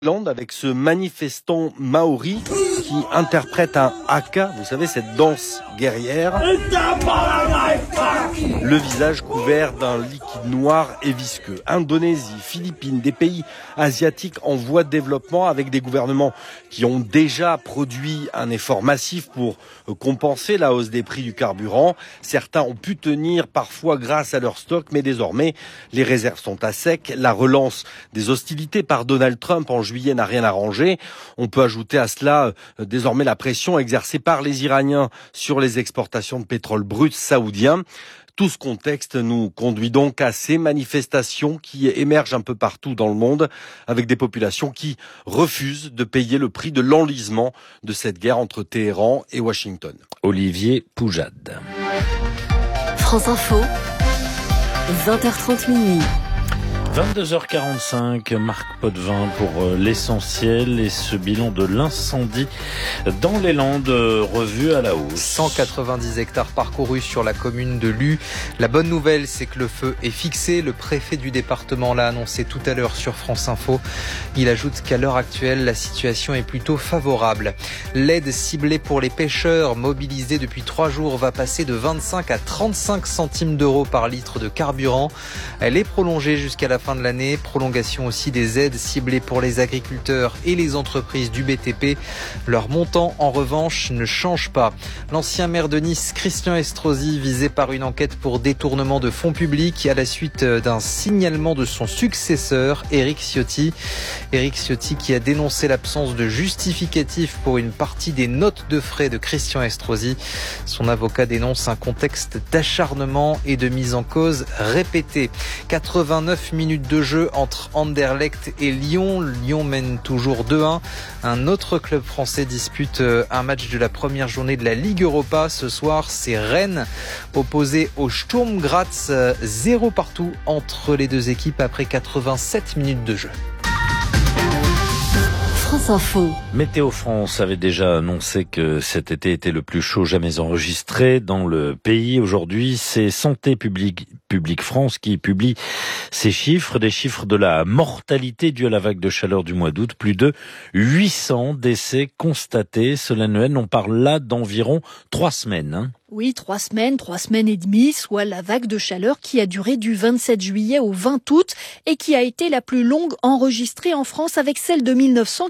Avec ce manifestant maori qui interprète un haka, vous savez, cette danse guerrière, le visage couvert d'un liquide noir et visqueux. Indonésie, Philippines, des pays asiatiques en voie de développement avec des gouvernements qui ont déjà produit un effort massif pour compenser la hausse des prix du carburant. Certains ont pu tenir parfois grâce à leur stock, mais désormais les réserves sont à sec. La relance des hostilités par Donald Trump en juillet n'a rien arrangé. On peut ajouter à cela désormais la pression exercée par les Iraniens sur les exportations de pétrole brut saoudien. Tout ce contexte nous conduit donc à ces manifestations qui émergent un peu partout dans le monde, avec des populations qui refusent de payer le prix de l'enlisement de cette guerre entre Téhéran et Washington. Olivier Poujade. France Info, 20h30 minuit. 22h45, Marc Potvin pour l'essentiel et ce bilan de l'incendie dans les Landes revu à la hausse. 190 hectares parcourus sur la commune de Lue. La bonne nouvelle, c'est que le feu est fixé. Le préfet du département l'a annoncé tout à l'heure sur France Info. Il ajoute qu'à l'heure actuelle, la situation est plutôt favorable. L'aide ciblée pour les pêcheurs mobilisés depuis 3 jours va passer de 25 à 35 centimes d'euros par litre de carburant. Elle est prolongée jusqu'à la fin de l'année. Prolongation aussi des aides ciblées pour les agriculteurs et les entreprises du BTP. Leur montant, en revanche, ne change pas. L'ancien maire de Nice, Christian Estrosi, visé par une enquête pour détournement de fonds publics à la suite d'un signalement de son successeur, Éric Ciotti. Éric Ciotti qui a dénoncé l'absence de justificatif pour une partie des notes de frais de Christian Estrosi. Son avocat dénonce un contexte d'acharnement et de mise en cause répétée. 89 minutes de jeu entre Anderlecht et Lyon. Lyon mène toujours 2-1. Un autre club français dispute un match de la première journée de la Ligue Europa. Ce soir, c'est Rennes opposé au Sturm Graz. 0 partout entre les deux équipes après 87 minutes de jeu. France Info. Météo France avait déjà annoncé que cet été était le plus chaud jamais enregistré dans le pays. Aujourd'hui, c'est Santé publique France qui publie ces chiffres, des chiffres de la mortalité due à la vague de chaleur du mois d'août. Plus de 800 décès constatés. Solène Lehen, on parle là d'environ 3 semaines. Oui, 3 semaines et demie, soit la vague de chaleur qui a duré du 27 juillet au 20 août et qui a été la plus longue enregistrée en France avec celle de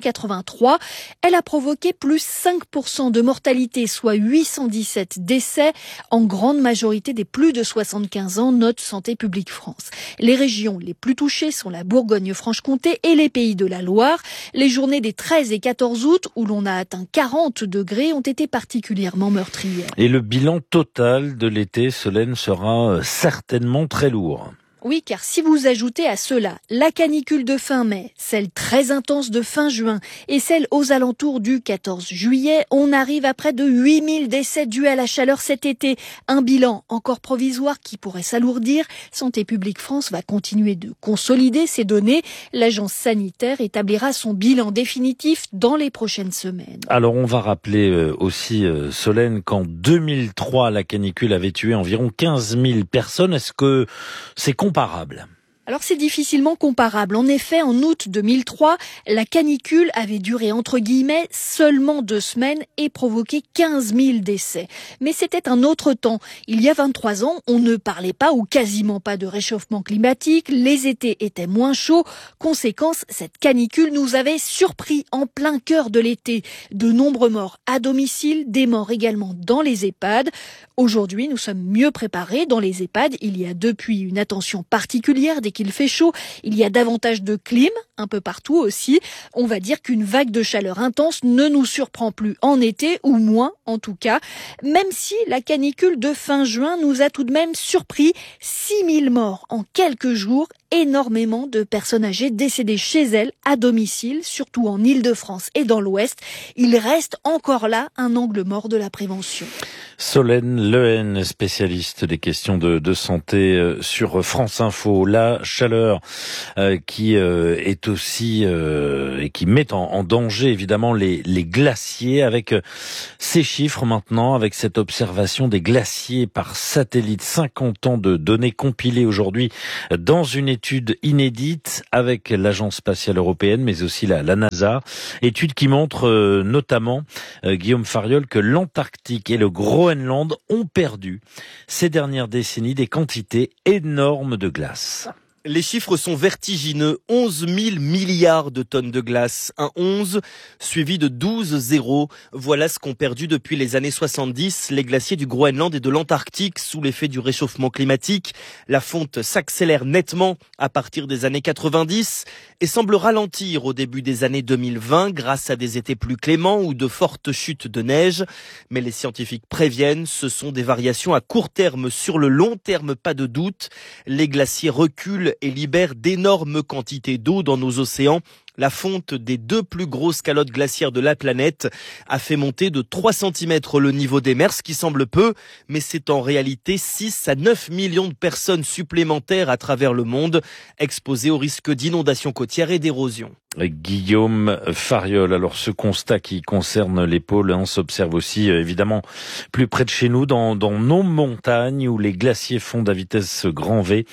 1983. Elle a provoqué plus 5% de mortalité, soit 817 décès, en grande majorité des plus de 75 ans, note Santé publique France. Les régions les plus touchées sont la Bourgogne-Franche-Comté et les Pays de la Loire. Les journées des 13 et 14 août, où l'on a atteint 40 degrés, ont été particulièrement meurtrières. Et le bilan total de l'été, Solène, sera certainement très lourd. Oui, car si vous ajoutez à cela la canicule de fin mai, celle très intense de fin juin et celle aux alentours du 14 juillet, on arrive à près de 8000 décès dus à la chaleur cet été. Un bilan encore provisoire qui pourrait s'alourdir. Santé publique France va continuer de consolider ces données. L'agence sanitaire établira son bilan définitif dans les prochaines semaines. Alors on va rappeler aussi, Solène, qu'en 2003, la canicule avait tué environ 15 000 personnes. Est-ce que c'est comparable? Alors c'est difficilement comparable. En effet, en août 2003, la canicule avait duré entre guillemets seulement 2 semaines et provoqué 15 000 décès. Mais c'était un autre temps. Il y a 23 ans, on ne parlait pas ou quasiment pas de réchauffement climatique. Les étés étaient moins chauds. Conséquence, cette canicule nous avait surpris en plein cœur de l'été. De nombreux morts à domicile, des morts également dans les EHPAD. Aujourd'hui, nous sommes mieux préparés. Dans les EHPAD, il y a depuis une attention particulière dès qu'il fait chaud. Il y a davantage de clim, un peu partout aussi. On va dire qu'une vague de chaleur intense ne nous surprend plus en été, ou moins en tout cas. Même si la canicule de fin juin nous a tout de même surpris. 6000 morts en quelques jours. Énormément de personnes âgées décédées chez elles, à domicile, surtout en Île-de-France et dans l'Ouest. Il reste encore là un angle mort de la prévention. Solène Lehen, spécialiste des questions de santé sur France Info. La chaleur qui est aussi et qui met en danger évidemment les glaciers. Avec ces chiffres maintenant, avec cette observation des glaciers par satellite, 50 ans de données compilées aujourd'hui dans une étude inédite avec l'Agence spatiale européenne, mais aussi la NASA. Étude qui montre notamment, Guillaume Fariol, que l'Antarctique et le Groenland ont perdu ces dernières décennies des quantités énormes de glace. Les chiffres sont vertigineux. 11 000 milliards de tonnes de glace. Un 11 suivi de 12 zéros. Voilà ce qu'ont perdu depuis les années 70 les glaciers du Groenland et de l'Antarctique sous l'effet du réchauffement climatique. La fonte s'accélère nettement à partir des années 90 et semble ralentir au début des années 2020 grâce à des étés plus cléments ou de fortes chutes de neige. Mais les scientifiques préviennent, ce sont des variations à court terme. Sur le long terme, pas de doute. Les glaciers reculent et libère d'énormes quantités d'eau dans nos océans. La fonte des 2 plus grosses calottes glaciaires de la planète a fait monter de 3 cm le niveau des mers, ce qui semble peu, mais c'est en réalité 6 à 9 millions de personnes supplémentaires à travers le monde, exposées au risque d'inondations côtières et d'érosion. Guillaume Fariol, alors ce constat qui concerne les pôles, s'observe aussi évidemment plus près de chez nous, dans nos montagnes où les glaciers fondent à vitesse grand V.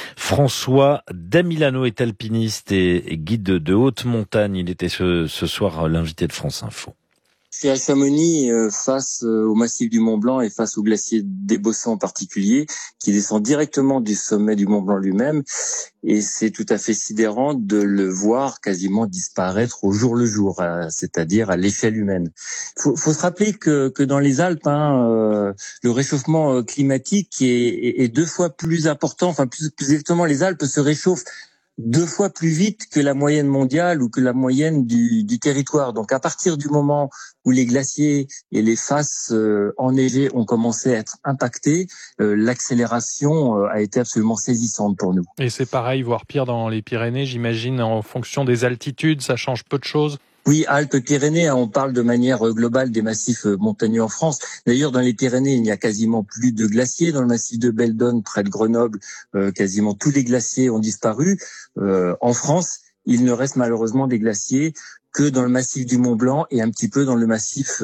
François Damilano est alpiniste et guide de haute montagne. Il était ce soir l'invité de France Info. Je suis à Chamonix face au massif du Mont Blanc et face au glacier des Bossons en particulier, qui descend directement du sommet du Mont Blanc lui-même. Et c'est tout à fait sidérant de le voir quasiment disparaître au jour le jour, c'est-à-dire à l'échelle humaine. Faut se rappeler que dans les Alpes, le réchauffement climatique est 2 fois plus important. Enfin, plus exactement, les Alpes se réchauffent 2 fois plus vite que la moyenne mondiale ou que la moyenne du territoire. Donc à partir du moment où les glaciers et les faces enneigées ont commencé à être impactés, l'accélération a été absolument saisissante pour nous. Et c'est pareil, voire pire dans les Pyrénées, j'imagine, en fonction des altitudes, ça change peu de choses? Oui, Alpes-Pyrénées, on parle de manière globale des massifs montagneux en France. D'ailleurs, dans les Pyrénées, il n'y a quasiment plus de glaciers. Dans le massif de Beldonne, près de Grenoble, quasiment tous les glaciers ont disparu. En France, il ne reste malheureusement des glaciers que dans le massif du Mont Blanc et un petit peu dans le massif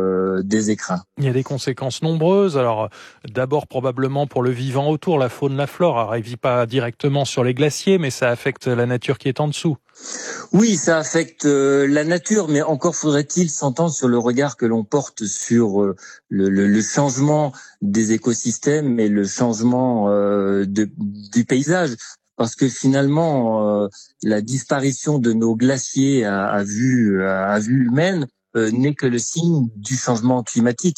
des Écrins. Il y a des conséquences nombreuses. Alors, d'abord probablement pour le vivant autour, la faune, la flore. Alors, elle vit pas directement sur les glaciers, mais ça affecte la nature qui est en dessous. Oui, ça affecte la nature, mais encore faudrait-il s'entendre sur le regard que l'on porte sur le changement des écosystèmes et le changement du paysage. Parce que finalement, la disparition de nos glaciers à vue humaine n'est que le signe du changement climatique.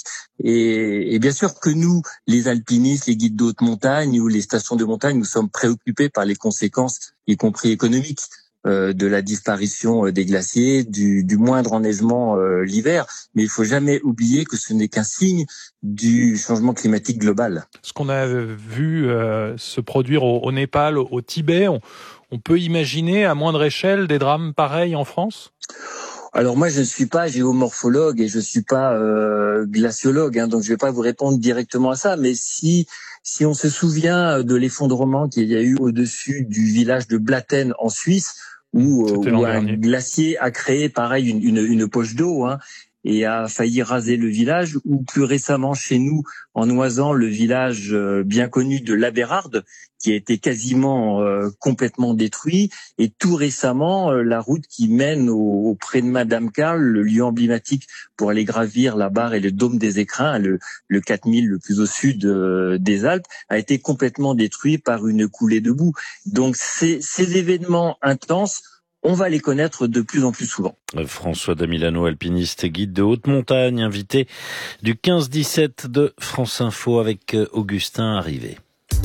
Et bien sûr que nous, les alpinistes, les guides de haute montagne ou les stations de montagne, nous sommes préoccupés par les conséquences, y compris économiques, de la disparition des glaciers, du moindre enneigement l'hiver. Mais il faut jamais oublier que ce n'est qu'un signe du changement climatique global. Ce qu'on a vu se produire au Népal, au Tibet, on peut imaginer à moindre échelle des drames pareils en France ? Alors moi, je ne suis pas géomorphologue et je suis pas glaciologue, donc je vais pas vous répondre directement à ça. Mais si on se souvient de l'effondrement qu'il y a eu au-dessus du village de Blatten en Suisse, où un glacier a créé pareil une poche d'eau, et a failli raser le village, ou plus récemment chez nous, en Oisans, le village bien connu de l'Abérarde, qui a été quasiment complètement détruit, et tout récemment, la route qui mène auprès de Madame Carl, le lieu emblématique pour aller gravir la barre et le dôme des Écrins, le 4000 le plus au sud des Alpes, a été complètement détruit par une coulée de boue. Donc ces événements intenses, on va les connaître de plus en plus souvent. François Damilano, alpiniste et guide de haute montagne, invité du 15-17 de France Info avec Augustin Arrivé.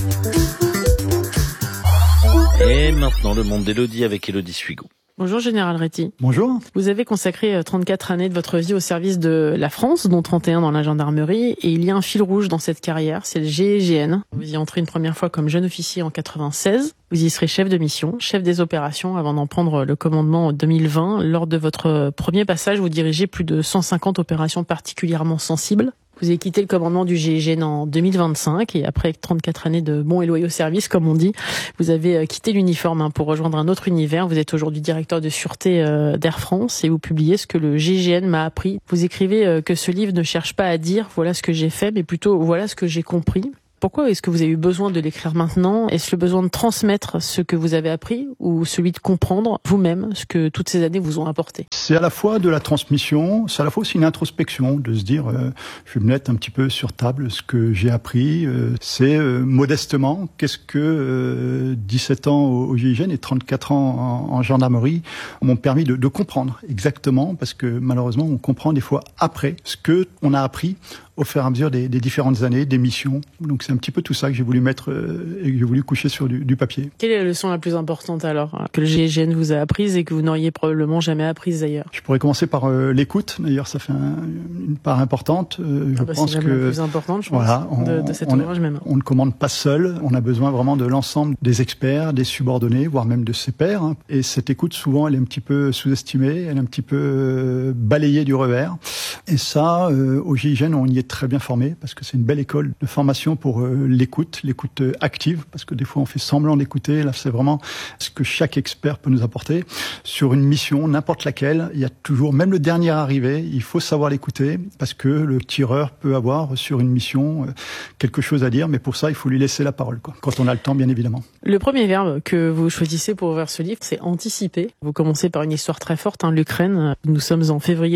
Et maintenant, le monde d'Élodie avec Élodie Suigo. Bonjour Général Réty. Bonjour. Vous avez consacré 34 années de votre vie au service de la France, dont 31 dans la gendarmerie, et il y a un fil rouge dans cette carrière, c'est le GIGN. Vous y entrez une première fois comme jeune officier en 96. Vous y serez chef de mission, chef des opérations avant d'en prendre le commandement en 2020. Lors de votre premier passage, vous dirigez plus de 150 opérations particulièrement sensibles. Vous avez quitté le commandement du GIGN en 2025 et après 34 années de bons et loyaux services, comme on dit, vous avez quitté l'uniforme pour rejoindre un autre univers. Vous êtes aujourd'hui directeur de sûreté d'Air France et vous publiez ce que le GIGN m'a appris. Vous écrivez que ce livre ne cherche pas à dire « voilà ce que j'ai fait », mais plutôt « voilà ce que j'ai compris ». Pourquoi est-ce que vous avez eu besoin de l'écrire maintenant ? Est-ce le besoin de transmettre ce que vous avez appris ou celui de comprendre vous-même ce que toutes ces années vous ont apporté ? C'est à la fois de la transmission, c'est à la fois aussi une introspection, de se dire je vais me mettre un petit peu sur table ce que j'ai appris. C'est modestement, qu'est-ce que 17 ans au GIGN et 34 ans en gendarmerie m'ont permis de comprendre exactement, parce que malheureusement on comprend des fois après ce que on a appris au fur et à mesure des différentes années, des missions. Donc c'est un petit peu tout ça que j'ai voulu mettre et que j'ai voulu coucher sur du papier. Quelle est la leçon la plus importante alors que le GIGN vous a apprise et que vous n'auriez probablement jamais apprise d'ailleurs ? Je pourrais commencer par l'écoute. D'ailleurs, ça fait une part importante. Je pense c'est que la plus importante, je pense, voilà, de cet ouvrage même. On ne commande pas seul. On a besoin vraiment de l'ensemble des experts, des subordonnés, voire même de ses pairs. Et cette écoute, souvent, elle est un petit peu sous-estimée. Elle est un petit peu balayée du revers. Et ça, au GIGN, on y est très bien formé parce que c'est une belle école de formation pour l'écoute active, parce que des fois on fait semblant d'écouter. Là, c'est vraiment ce que chaque expert peut nous apporter sur une mission, n'importe laquelle. Il y a toujours, même le dernier arrivé, il faut savoir l'écouter parce que le tireur peut avoir sur une mission quelque chose à dire, mais pour ça, il faut lui laisser la parole, quoi. Quand on a le temps, bien évidemment. Le premier verbe que vous choisissez pour ouvrir ce livre, c'est anticiper. Vous commencez par une histoire très forte, l'Ukraine. Nous sommes en février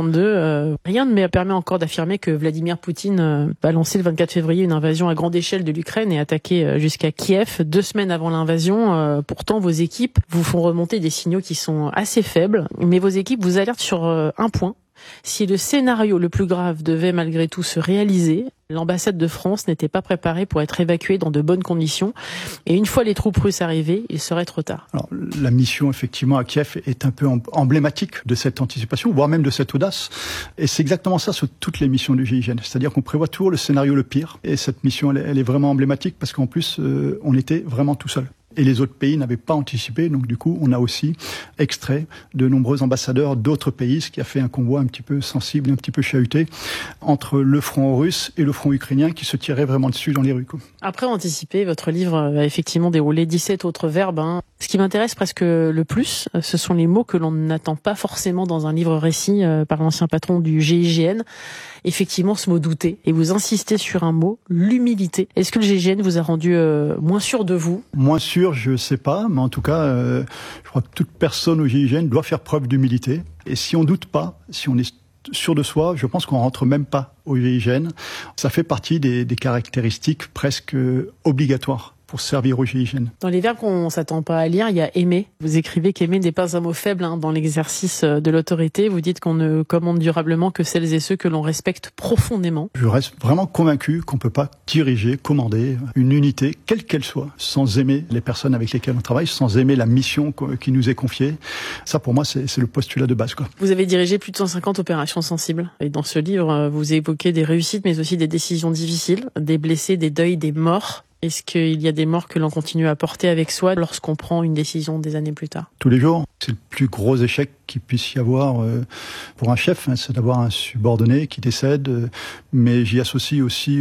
2022. Rien ne me permet encore d'affirmer que Vladimir Poutine a lancé le 24 février une invasion à grande échelle de l'Ukraine et attaqué jusqu'à Kiev 2 semaines avant l'invasion. Pourtant, vos équipes vous font remonter des signaux qui sont assez faibles, mais vos équipes vous alertent sur un point. Si le scénario le plus grave devait malgré tout se réaliser, l'ambassade de France n'était pas préparée pour être évacuée dans de bonnes conditions. Et une fois les troupes russes arrivées, il serait trop tard. Alors, la mission, effectivement, à Kiev est un peu emblématique de cette anticipation, voire même de cette audace. Et c'est exactement ça sur toutes les missions du GIGN. C'est-à-dire qu'on prévoit toujours le scénario le pire. Et cette mission, elle est vraiment emblématique parce qu'en plus, on était vraiment tout seul. Et les autres pays n'avaient pas anticipé, donc du coup, on a aussi extrait de nombreux ambassadeurs d'autres pays, ce qui a fait un convoi un petit peu sensible, un petit peu chahuté, entre le front russe et le front ukrainien qui se tiraient vraiment dessus dans les rues. Après anticiper, votre livre a effectivement déroulé 17 autres verbes. Ce qui m'intéresse presque le plus, ce sont les mots que l'on n'attend pas forcément dans un livre récit par l'ancien patron du GIGN. Effectivement, ce mot douter. Et vous insistez sur un mot, l'humilité. Est-ce que le GIGN vous a rendu moins sûr de vous ? Moins sûr, je sais pas, mais en tout cas, je crois que toute personne au GIGN doit faire preuve d'humilité. Et si on doute pas, si on est sûr de soi, je pense qu'on rentre même pas au GIGN. Ça fait partie des caractéristiques presque obligatoires pour servir au GIGN. Dans les verbes qu'on s'attend pas à lire, il y a aimer. Vous écrivez qu'aimer n'est pas un mot faible dans l'exercice de l'autorité. Vous dites qu'on ne commande durablement que celles et ceux que l'on respecte profondément. Je reste vraiment convaincu qu'on peut pas diriger, commander une unité, quelle qu'elle soit, sans aimer les personnes avec lesquelles on travaille, sans aimer la mission qui nous est confiée. Ça, pour moi, c'est le postulat de base, quoi. Vous avez dirigé plus de 150 opérations sensibles. Et dans ce livre, vous évoquez des réussites, mais aussi des décisions difficiles, des blessés, des deuils, des morts. Est-ce qu'il y a des morts que l'on continue à porter avec soi lorsqu'on prend une décision des années plus tard ? Tous les jours. C'est le plus gros échec qu'il puisse y avoir pour un chef, c'est d'avoir un subordonné qui décède. Mais j'y associe aussi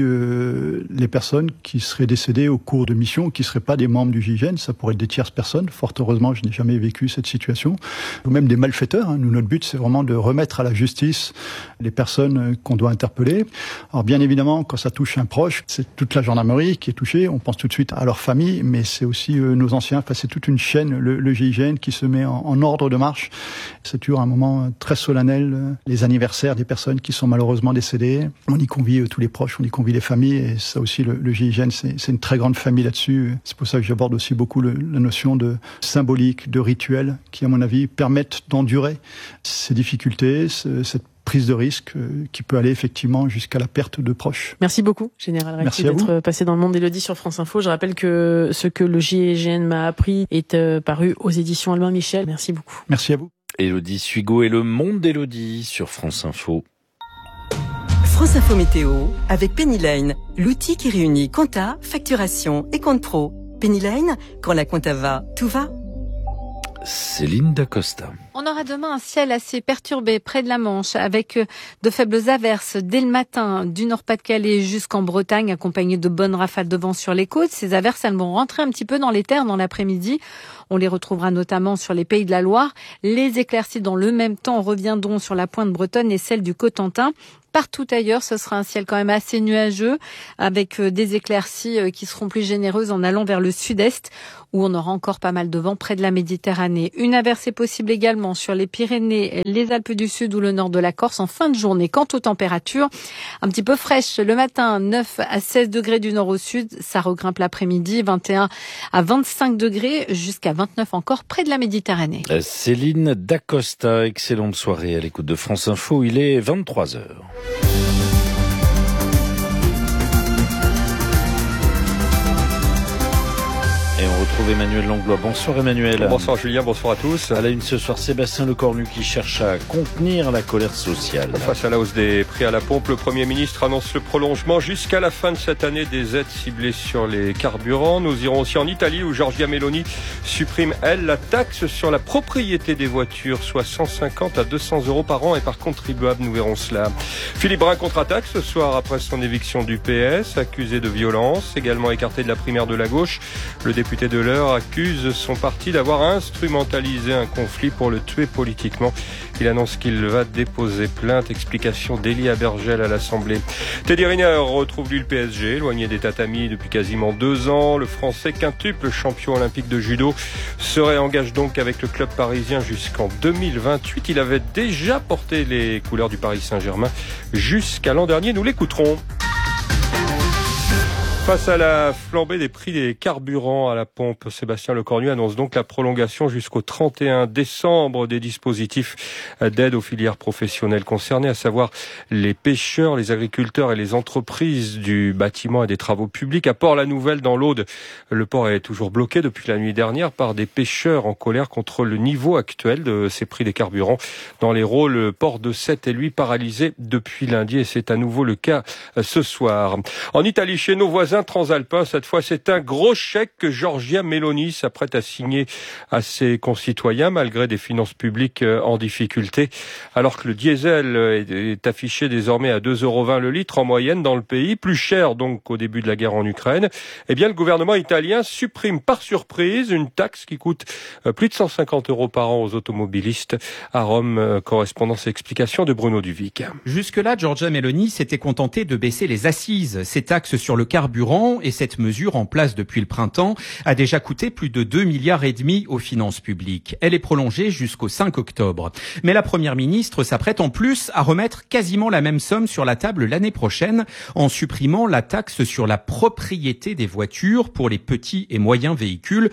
les personnes qui seraient décédées au cours de missions, qui ne seraient pas des membres du GIGN. Ça pourrait être des tierces personnes. Fort heureusement, je n'ai jamais vécu cette situation. Ou même des malfaiteurs. Nous, notre but, c'est vraiment de remettre à la justice les personnes qu'on doit interpeller. Alors bien évidemment, quand ça touche un proche, c'est toute la gendarmerie qui est touchée. On pense tout de suite à leur famille, mais c'est aussi nos anciens. Enfin, c'est toute une chaîne, le GIGN, qui se met en ordre de marche. C'est toujours un moment très solennel, les anniversaires des personnes qui sont malheureusement décédées. On y convie tous les proches, on y convie les familles, et ça aussi, le GIGN, c'est une très grande famille là-dessus. C'est pour ça que j'aborde aussi beaucoup la notion de symbolique, de rituel, qui, à mon avis, permettent d'endurer ces difficultés, cette prise de risque qui peut aller effectivement jusqu'à la perte de proches. Merci beaucoup, Général Recti, d'être passé dans le Monde d'Élodie sur France Info. Je rappelle que ce que le GIGN m'a appris est paru aux éditions Albin Michel. Merci beaucoup. Merci à vous. Élodie Suigo et le Monde d'Élodie sur France Info. France Info Météo avec Pennyline, l'outil qui réunit compta, facturation et compte pro. Pennyline, quand la compta va, tout va. Céline Dacosta. On aura demain un ciel assez perturbé près de la Manche avec de faibles averses dès le matin du Nord-Pas-de-Calais jusqu'en Bretagne accompagnées de bonnes rafales de vent sur les côtes. Ces averses, elles vont rentrer un petit peu dans les terres dans l'après-midi. On les retrouvera notamment sur les Pays de la Loire. Les éclaircies dans le même temps reviendront sur la pointe bretonne et celle du Cotentin. Partout ailleurs, ce sera un ciel quand même assez nuageux avec des éclaircies qui seront plus généreuses en allant vers le sud-est où on aura encore pas mal de vent près de la Méditerranée. Une averse est possible également sur les Pyrénées, les Alpes du Sud ou le nord de la Corse en fin de journée. Quant aux températures, un petit peu fraîches le matin, 9 à 16 degrés du nord au sud, ça regrimpe l'après-midi, 21 à 25 degrés jusqu'à 29 encore près de la Méditerranée. Céline Dacosta, excellente soirée à l'écoute de France Info, il est 23h. Et on retrouve Emmanuel Langlois. Bonsoir Emmanuel. Bonsoir Julien, bonsoir à tous. À la une ce soir, Sébastien Lecornu qui cherche à contenir la colère sociale. Face à la hausse des prix à la pompe, le Premier ministre annonce le prolongement jusqu'à la fin de cette année des aides ciblées sur les carburants. Nous irons aussi en Italie où Giorgia Meloni supprime, elle, la taxe sur la propriété des voitures, soit 150 à 200 euros par an et par contribuable. Nous verrons cela. Philippe Brun contre-attaque ce soir après son éviction du PS, accusé de violence, également écarté de la primaire de la gauche. Le député de l'Eure accuse son parti d'avoir instrumentalisé un conflit pour le tuer politiquement. Il annonce qu'il va déposer plainte. Explication d'Elie Abergel à l'Assemblée. Teddy Riner retrouve lui le PSG, éloigné des tatamis depuis quasiment 2 ans. Le Français quintuple champion olympique de judo se réengage donc avec le club parisien jusqu'en 2028. Il avait déjà porté les couleurs du Paris Saint-Germain jusqu'à l'an dernier. Nous l'écouterons. Face à la flambée des prix des carburants à la pompe, Sébastien Lecornu annonce donc la prolongation jusqu'au 31 décembre des dispositifs d'aide aux filières professionnelles concernées, à savoir les pêcheurs, les agriculteurs et les entreprises du bâtiment et des travaux publics. À Port-la-Nouvelle, dans l'Aude, le port est toujours bloqué depuis la nuit dernière par des pêcheurs en colère contre le niveau actuel de ces prix des carburants. Dans l'Hérault, le port de Sète est lui paralysé depuis lundi et c'est à nouveau le cas ce soir. En Italie, chez nos voisins transalpin, cette fois c'est un gros chèque que Giorgia Meloni s'apprête à signer à ses concitoyens malgré des finances publiques en difficulté. Alors que le diesel est affiché désormais à 2,20 € le litre en moyenne dans le pays, plus cher donc qu'au début de la guerre en Ukraine, eh bien le gouvernement italien supprime par surprise une taxe qui coûte plus de 150 € par an aux automobilistes. À Rome, correspondance et explication de Bruno Duvic. Jusque-là, Giorgia Meloni s'était contentée de baisser les assises. Ces taxes sur le carburant et cette mesure en place depuis le printemps a déjà coûté plus de 2,5 milliards aux finances publiques. Elle est prolongée jusqu'au 5 octobre. Mais la première ministre s'apprête en plus à remettre quasiment la même somme sur la table l'année prochaine en supprimant la taxe sur la propriété des voitures pour les petits et moyens véhicules,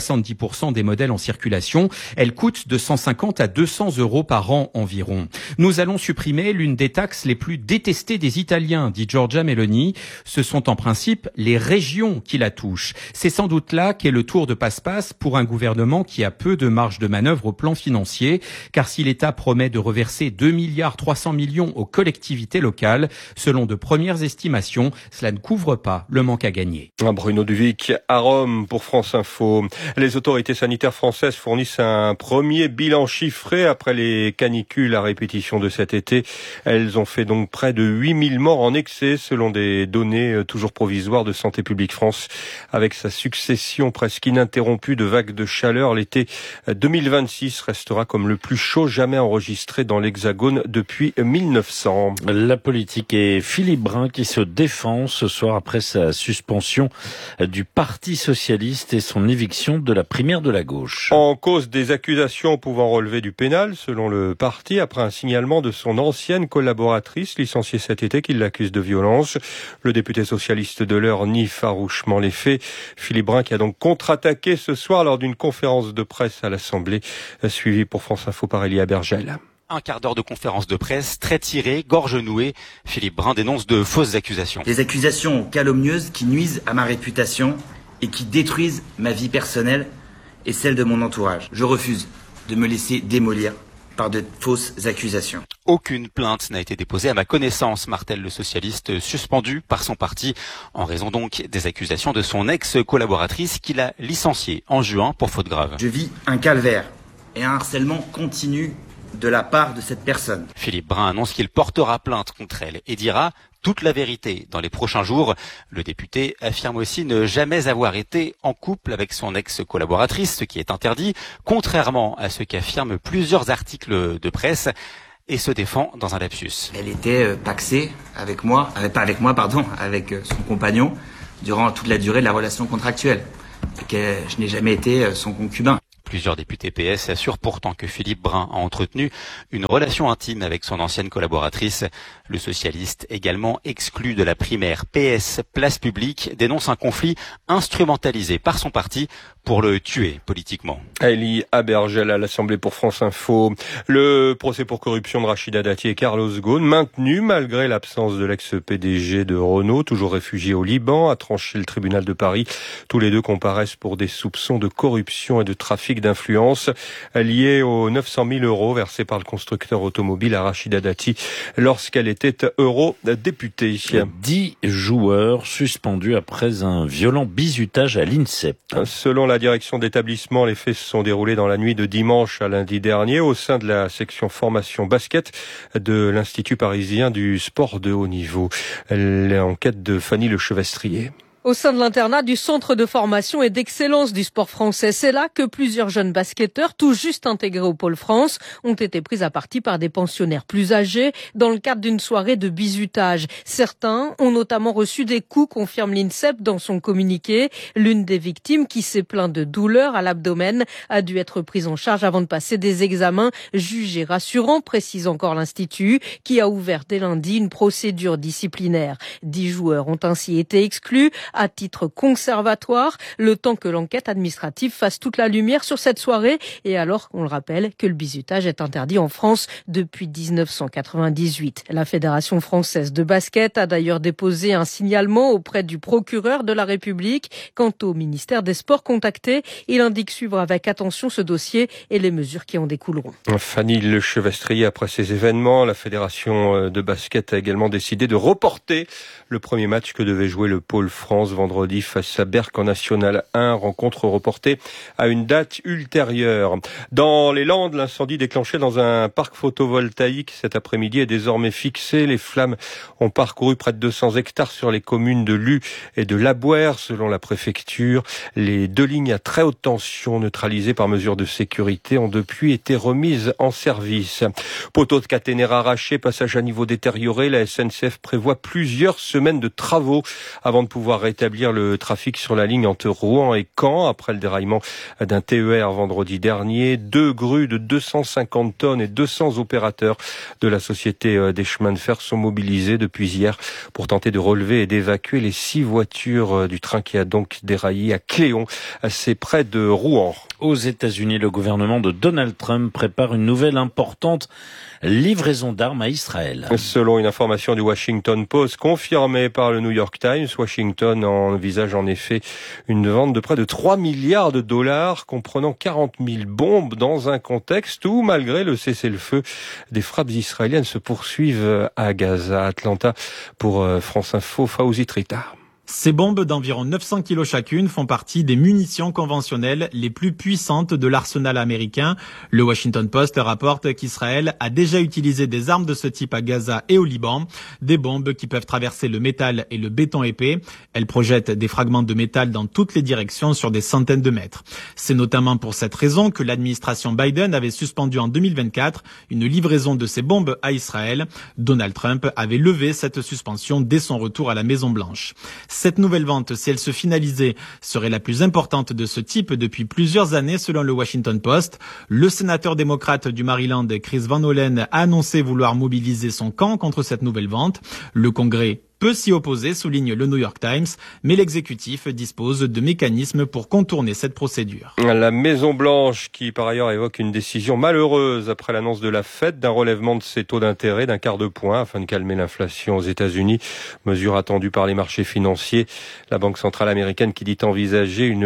70% des modèles en circulation. Elle coûte de 150 à 200 € par an environ. Nous allons supprimer l'une des taxes les plus détestées des Italiens, dit Giorgia Meloni. Ce sont en principe les régions qui la touchent. C'est sans doute là qu'est le tour de passe-passe pour un gouvernement qui a peu de marge de manœuvre au plan financier, car si l'État promet de reverser 2,3 milliards aux collectivités locales, selon de premières estimations, cela ne couvre pas le manque à gagner. Bruno Duvic à Rome pour France Info. Les autorités sanitaires françaises fournissent un premier bilan chiffré après les canicules à répétition de cet été. Elles ont fait donc près de 8000 morts en excès selon des données toujours provisoires de Santé publique France. Avec sa succession presque ininterrompue de vagues de chaleur, l'été 2026 restera comme le plus chaud jamais enregistré dans l'Hexagone depuis 1900. La politique et Philippe Brun qui se défend ce soir après sa suspension du Parti socialiste et son éviction de la primaire de la gauche. En cause des accusations pouvant relever du pénal, selon le parti, après un signalement de son ancienne collaboratrice licenciée cet été qui l'accuse de violence. Le député socialiste de l'Eure nie farouchement les faits. Philippe Brun qui a donc contre-attaqué ce soir lors d'une conférence de presse à l'Assemblée, suivie pour France Info par Elie Abergel. Un quart d'heure de conférence de presse, très tirée, gorge nouée. Philippe Brun dénonce de fausses accusations. Des accusations calomnieuses qui nuisent à ma réputation et qui détruisent ma vie personnelle et celle de mon entourage. Je refuse de me laisser démolir par de fausses accusations. Aucune plainte n'a été déposée à ma connaissance, martèle le socialiste, suspendu par son parti, en raison donc des accusations de son ex-collaboratrice qu'il a licenciée en juin pour faute grave. Je vis un calvaire et un harcèlement continu de la part de cette personne. Philippe Brun annonce qu'il portera plainte contre elle et dira toute la vérité dans les prochains jours. Le député affirme aussi ne jamais avoir été en couple avec son ex-collaboratrice, ce qui est interdit, contrairement à ce qu'affirment plusieurs articles de presse, et se défend dans un lapsus. Elle était pacsée avec moi, avec son compagnon, durant toute la durée de la relation contractuelle. Et que je n'ai jamais été son concubin. Plusieurs députés PS assurent pourtant que Philippe Brun a entretenu une relation intime avec son ancienne collaboratrice. Le socialiste, également exclu de la primaire PS Place Publique, dénonce un conflit instrumentalisé par son parti pour le tuer politiquement. Elie Abergel à l'Assemblée pour France Info. Le procès pour corruption de Rachida Dati et Carlos Ghosn, maintenu malgré l'absence de l'ex-PDG de Renault, toujours réfugié au Liban, a tranché le tribunal de Paris. Tous les deux comparaissent pour des soupçons de corruption et de trafic d'influence liés aux 900 000 euros versés par le constructeur automobile à Rachida Dati lorsqu'elle était eurodéputée. 10 joueurs suspendus après un violent bizutage à l'INSEP. Selon la direction d'établissement, les faits se sont déroulés dans la nuit de dimanche à lundi dernier au sein de la section formation basket de l'Institut parisien du sport de haut niveau. L'enquête de Fanny Lechevestrier. Au sein de l'internat du centre de formation et d'excellence du sport français, c'est là que plusieurs jeunes basketteurs, tout juste intégrés au Pôle France, ont été pris à partie par des pensionnaires plus âgés dans le cadre d'une soirée de bizutage. Certains ont notamment reçu des coups, confirme l'INSEP dans son communiqué. L'une des victimes, qui s'est plaint de douleurs à l'abdomen, a dû être prise en charge avant de passer des examens jugés rassurants, précise encore l'Institut, qui a ouvert dès lundi une procédure disciplinaire. 10 joueurs ont ainsi été exclus à titre conservatoire, le temps que l'enquête administrative fasse toute la lumière sur cette soirée, et alors, on le rappelle, que le bizutage est interdit en France depuis 1998. La Fédération française de basket a d'ailleurs déposé un signalement auprès du procureur de la République. Quant au ministère des Sports contacté, il indique suivre avec attention ce dossier et les mesures qui en découleront. Fanny Lechevestrier, après ces événements, la Fédération de basket a également décidé de reporter le premier match que devait jouer le Pôle France vendredi face à Berck en National 1, rencontre reportée à une date ultérieure. Dans les Landes, l'incendie déclenché dans un parc photovoltaïque cet après-midi est désormais fixé. Les flammes ont parcouru près de 200 hectares sur les communes de Lue et de Labouère, selon la préfecture. Les 2 lignes à très haute tension neutralisées par mesure de sécurité ont depuis été remises en service. Poteau de caténaire arraché, passage à niveau détérioré, la SNCF prévoit plusieurs semaines de travaux avant de pouvoir rétablir le trafic sur la ligne entre Rouen et Caen après le déraillement d'un TER vendredi dernier. 2 grues de 250 tonnes et 200 opérateurs de la Société des chemins de fer sont mobilisés depuis hier pour tenter de relever et d'évacuer les 6 voitures du train qui a donc déraillé à Cléon, c'est près de Rouen. Aux États-Unis, le gouvernement de Donald Trump prépare une nouvelle importante livraison d'armes à Israël. Selon une information du Washington Post confirmée par le New York Times, Washington envisage en effet une vente de près de 3 milliards de dollars comprenant 40 000 bombes dans un contexte où, malgré le cessez-le-feu, des frappes israéliennes se poursuivent à Gaza. Atlanta pour France Info, Fawzi Trita. Ces bombes d'environ 900 kilos chacune font partie des munitions conventionnelles les plus puissantes de l'arsenal américain. Le Washington Post rapporte qu'Israël a déjà utilisé des armes de ce type à Gaza et au Liban, des bombes qui peuvent traverser le métal et le béton épais. Elles projettent des fragments de métal dans toutes les directions sur des centaines de mètres. C'est notamment pour cette raison que l'administration Biden avait suspendu en 2024 une livraison de ces bombes à Israël. Donald Trump avait levé cette suspension dès son retour à la Maison-Blanche. Cette nouvelle vente, si elle se finalisait, serait la plus importante de ce type depuis plusieurs années selon le Washington Post. Le sénateur démocrate du Maryland, Chris Van Hollen, a annoncé vouloir mobiliser son camp contre cette nouvelle vente. Le Congrès peut s'y opposer, souligne le New York Times, mais l'exécutif dispose de mécanismes pour contourner cette procédure. La Maison-Blanche, qui par ailleurs évoque une décision malheureuse après l'annonce de la Fed d'un relèvement de ses taux d'intérêt d'un quart de point afin de calmer l'inflation aux États-Unis, mesure attendue par les marchés financiers. La Banque centrale américaine qui dit envisager une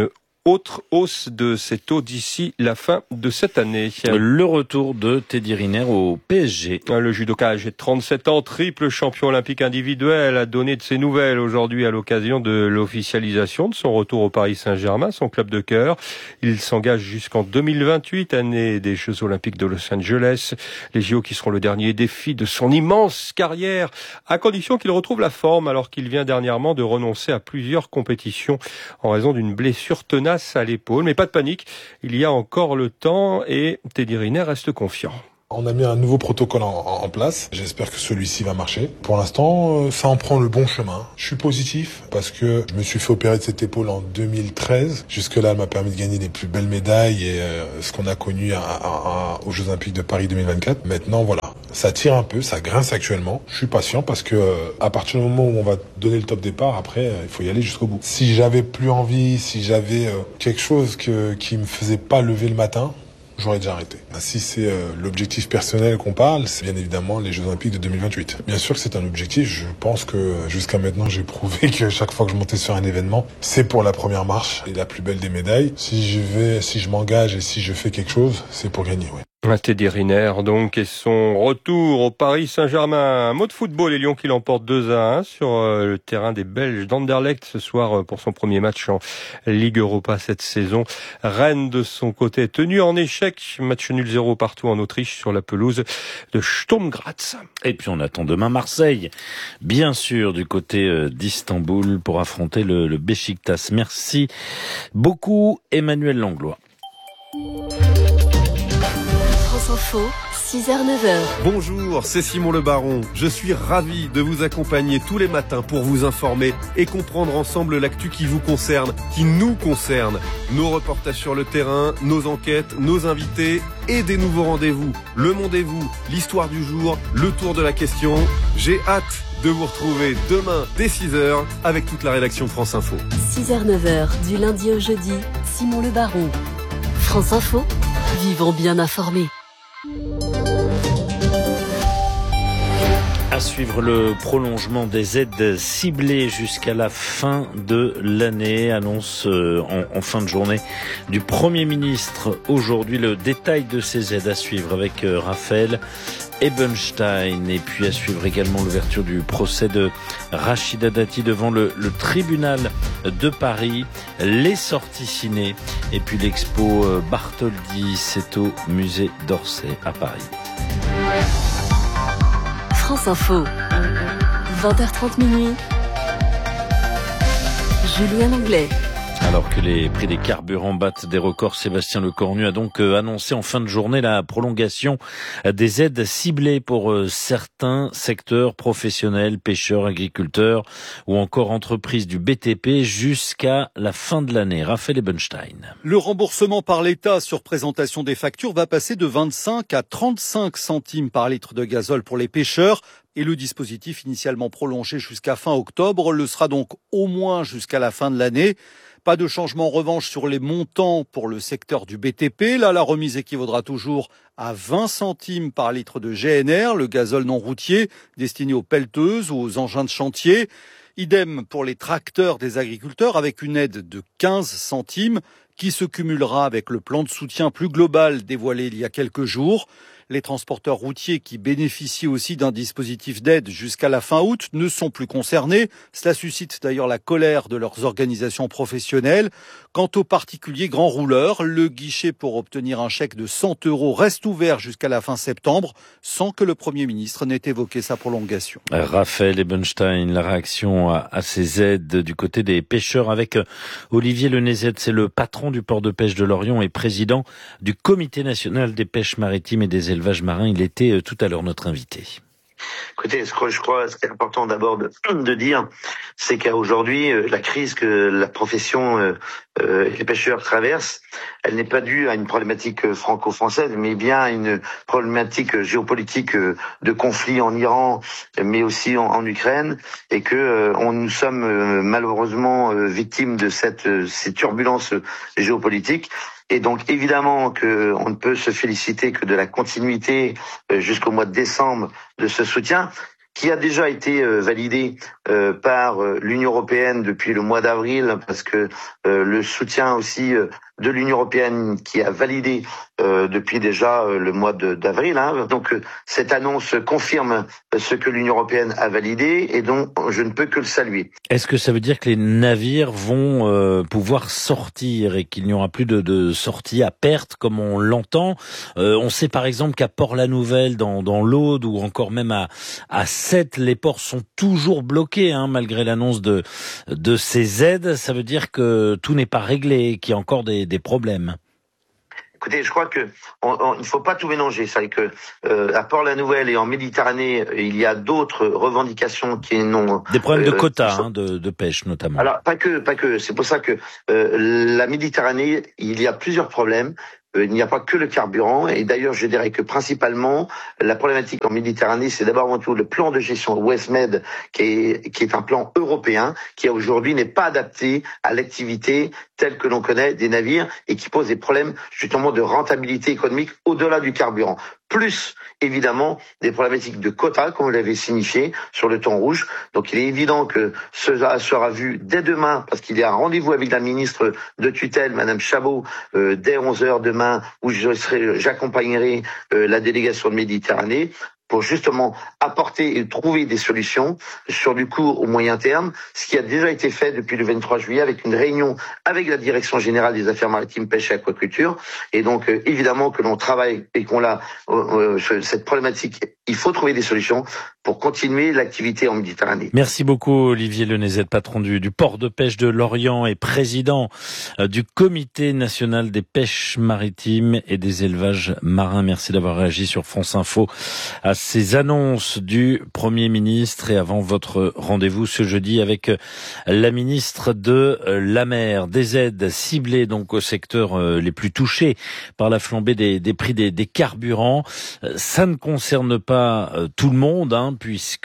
autre hausse de ces taux d'ici la fin de cette année. Le retour de Teddy Riner au PSG. Le judoka âgé de 37 ans, triple champion olympique individuel, a donné de ses nouvelles aujourd'hui à l'occasion de l'officialisation de son retour au Paris Saint-Germain, son club de cœur. Il s'engage jusqu'en 2028, année des Jeux olympiques de Los Angeles. Les JO qui seront le dernier défi de son immense carrière, à condition qu'il retrouve la forme, alors qu'il vient dernièrement de renoncer à plusieurs compétitions en raison d'une blessure tenace à l'épaule. Mais pas de panique, il y a encore le temps et Teddy Riner reste confiant. On a mis un nouveau protocole en place. J'espère que celui-ci va marcher. Pour l'instant, ça en prend le bon chemin. Je suis positif parce que je me suis fait opérer de cette épaule en 2013. Jusque-là, elle m'a permis de gagner les plus belles médailles et ce qu'on a connu aux Jeux Olympiques de Paris 2024. Maintenant, voilà. Ça tire un peu, ça grince actuellement. Je suis patient parce que à partir du moment où on va donner le top départ, après, il faut y aller jusqu'au bout. Si j'avais plus envie, si j'avais quelque chose qui me faisait pas lever le matin, j'aurais déjà arrêté. Si c'est l'objectif personnel qu'on parle, c'est bien évidemment les Jeux Olympiques de 2028. Bien sûr que c'est un objectif. Je pense que jusqu'à maintenant, j'ai prouvé que chaque fois que je montais sur un événement, c'est pour la première marche et la plus belle des médailles. Si je m'engage et si je fais quelque chose, c'est pour gagner, oui. Teddy Riner, donc, et son retour au Paris Saint-Germain. Un mot de football, les Lions qui l'emportent 2-1 sur le terrain des Belges d'Anderlecht ce soir pour son premier match en Ligue Europa cette saison. Rennes, de son côté, tenu en échec. Match nul 0 partout en Autriche sur la pelouse de Sturm Graz. Et puis on attend demain Marseille, bien sûr, du côté d'Istanbul pour affronter le Beşiktaş. Merci beaucoup, Emmanuel Langlois. Info, 6h-9h. Bonjour, c'est Simon Le Baron. Je suis ravi de vous accompagner tous les matins pour vous informer et comprendre ensemble l'actu qui vous concerne, qui nous concerne. Nos reportages sur le terrain, nos enquêtes, nos invités et des nouveaux rendez-vous. Le Mondez-vous, l'histoire du jour, le tour de la question. J'ai hâte de vous retrouver demain dès 6h avec toute la rédaction de France Info. 6h-9h, du lundi au jeudi, Simon Le Baron. France Info, vivons bien informés. À suivre le prolongement des aides ciblées jusqu'à la fin de l'année, annonce en fin de journée du Premier ministre. Aujourd'hui, le détail de ces aides à suivre avec Raphaël Ebenstein. Et puis à suivre également l'ouverture du procès de Rachida Dati devant le tribunal de Paris, les sorties ciné et puis l'expo Bartholdi, c'est au musée d'Orsay à Paris. France Info, 20h30 minuit. Julien Anglais. Alors que les prix des carburants battent des records, Sébastien Lecornu a donc annoncé en fin de journée la prolongation des aides ciblées pour certains secteurs professionnels, pêcheurs, agriculteurs ou encore entreprises du BTP jusqu'à la fin de l'année. Raphaël Ebenstein. Le remboursement par l'État sur présentation des factures va passer de 25 à 35 centimes par litre de gazole pour les pêcheurs. Et le dispositif initialement prolongé jusqu'à fin octobre le sera donc au moins jusqu'à la fin de l'année. Pas de changement en revanche sur les montants pour le secteur du BTP. Là, la remise équivaudra toujours à 20 centimes par litre de GNR, le gazole non routier destiné aux pelleteuses ou aux engins de chantier. Idem pour les tracteurs des agriculteurs avec une aide de 15 centimes qui se cumulera avec le plan de soutien plus global dévoilé il y a quelques jours. Les transporteurs routiers qui bénéficient aussi d'un dispositif d'aide jusqu'à la fin août ne sont plus concernés. Cela suscite d'ailleurs la colère de leurs organisations professionnelles. Quant aux particuliers grands rouleurs, le guichet pour obtenir un chèque de 100 € reste ouvert jusqu'à la fin septembre, sans que le Premier ministre n'ait évoqué sa prolongation. Raphaël Ebenstein, la réaction à ces aides du côté des pêcheurs avec Olivier Lenezet, c'est le patron du port de pêche de Lorient et président du Comité national des pêches maritimes et des élevages marins. Il était tout à l'heure notre invité. Écoutez, ce qui est important d'abord de dire, c'est qu'aujourd'hui, la crise que la profession et les pêcheurs traversent, elle n'est pas due à une problématique franco-française, mais bien à une problématique géopolitique de conflit en Iran, mais aussi en Ukraine, et que nous sommes malheureusement victimes de ces turbulences géopolitiques. Et donc évidemment qu'on ne peut se féliciter que de la continuité jusqu'au mois de décembre de ce soutien. qui a déjà été validé par l'Union européenne depuis le mois d'avril, parce que le soutien aussi de l'Union européenne qui a validé depuis déjà le mois d'avril. Donc cette annonce confirme ce que l'Union européenne a validé et donc je ne peux que le saluer. Est-ce que ça veut dire que les navires vont pouvoir sortir et qu'il n'y aura plus de sorties à perte comme on l'entend? On sait par exemple qu'à Port-la-Nouvelle, dans l'Aude ou encore même à Sète, les ports sont toujours bloqués malgré l'annonce de ces aides. Ça veut dire que tout n'est pas réglé, qu'il y a encore des problèmes. Écoutez, je crois que il ne faut pas tout mélanger. C'est vrai que à Port-la-Nouvelle et en Méditerranée, il y a d'autres revendications qui n'ont des problèmes de quotas de pêche notamment. Alors pas que. C'est pour ça que la Méditerranée, il y a plusieurs problèmes. Il n'y a pas que le carburant, et d'ailleurs je dirais que principalement la problématique en Méditerranée, c'est d'abord avant tout le plan de gestion WestMed qui est un plan européen qui aujourd'hui n'est pas adapté à l'activité telle que l'on connaît des navires et qui pose des problèmes justement de rentabilité économique au-delà du carburant. Plus évidemment des problématiques de quotas, comme vous l'avez signifié, sur le thon rouge. Donc il est évident que cela sera vu dès demain, parce qu'il y a un rendez-vous avec la ministre de tutelle, Madame Chabot, dès 11h demain, où j'accompagnerai la délégation de Méditerranée, pour justement apporter et trouver des solutions sur du court au moyen terme, ce qui a déjà été fait depuis le 23 juillet avec une réunion avec la Direction générale des affaires maritimes, pêche et aquaculture. Et donc évidemment que l'on travaille et qu'on a cette problématique, il faut trouver des solutions pour continuer l'activité en Méditerranée. Merci beaucoup Olivier Lenezet, patron du port de pêche de Lorient et président du Comité national des pêches maritimes et des élevages marins. Merci d'avoir réagi sur France Info à ces annonces du Premier ministre et avant votre rendez-vous ce jeudi avec la ministre de la Mer. Des aides ciblées donc aux secteurs les plus touchés par la flambée des prix des carburants. Ça ne concerne pas tout le monde, puisque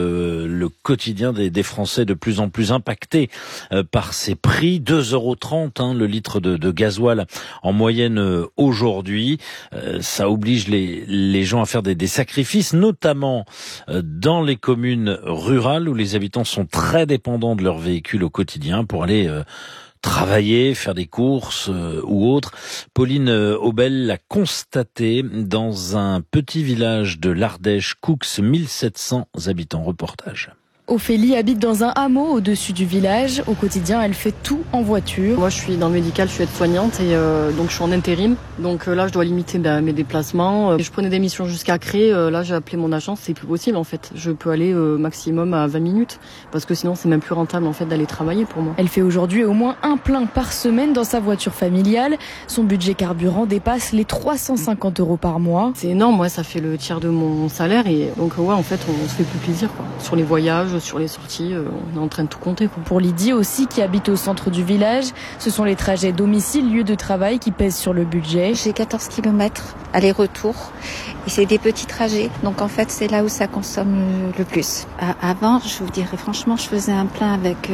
le quotidien des Français est de plus en plus impacté par ces prix. 2,30 € le litre de gasoil en moyenne aujourd'hui. Ça oblige les gens à faire des sacrifices, notamment dans les communes rurales où les habitants sont très dépendants de leur véhicule au quotidien pour aller travailler, faire des courses ou autre. Pauline Aubel l'a constaté dans un petit village de l'Ardèche, Coux, 1700 habitants. Reportage. Ophélie habite dans un hameau au-dessus du village. Au quotidien, elle fait tout en voiture. Moi, je suis dans le médical, je suis aide-soignante et donc je suis en intérim. Donc là, je dois limiter mes déplacements. Je prenais des missions jusqu'à Cré. Là, j'ai appelé mon agence, c'est plus possible en fait. Je peux aller maximum à 20 minutes parce que sinon, c'est même plus rentable en fait d'aller travailler pour moi. Elle fait aujourd'hui au moins un plein par semaine dans sa voiture familiale. Son budget carburant dépasse les 350 € par mois. C'est énorme, ouais, ça fait le tiers de mon salaire et donc ouais, en fait, on se fait plus plaisir quoi. Sur les voyages, sur les sorties, on est en train de tout compter quoi. Pour Lydie aussi, qui habite au centre du village, ce sont les trajets domicile-lieu de travail qui pèsent sur le budget. J'ai 14 km aller-retour et c'est des petits trajets, donc en fait c'est là où ça consomme le plus. Avant, je vous dirais franchement, je faisais un plein avec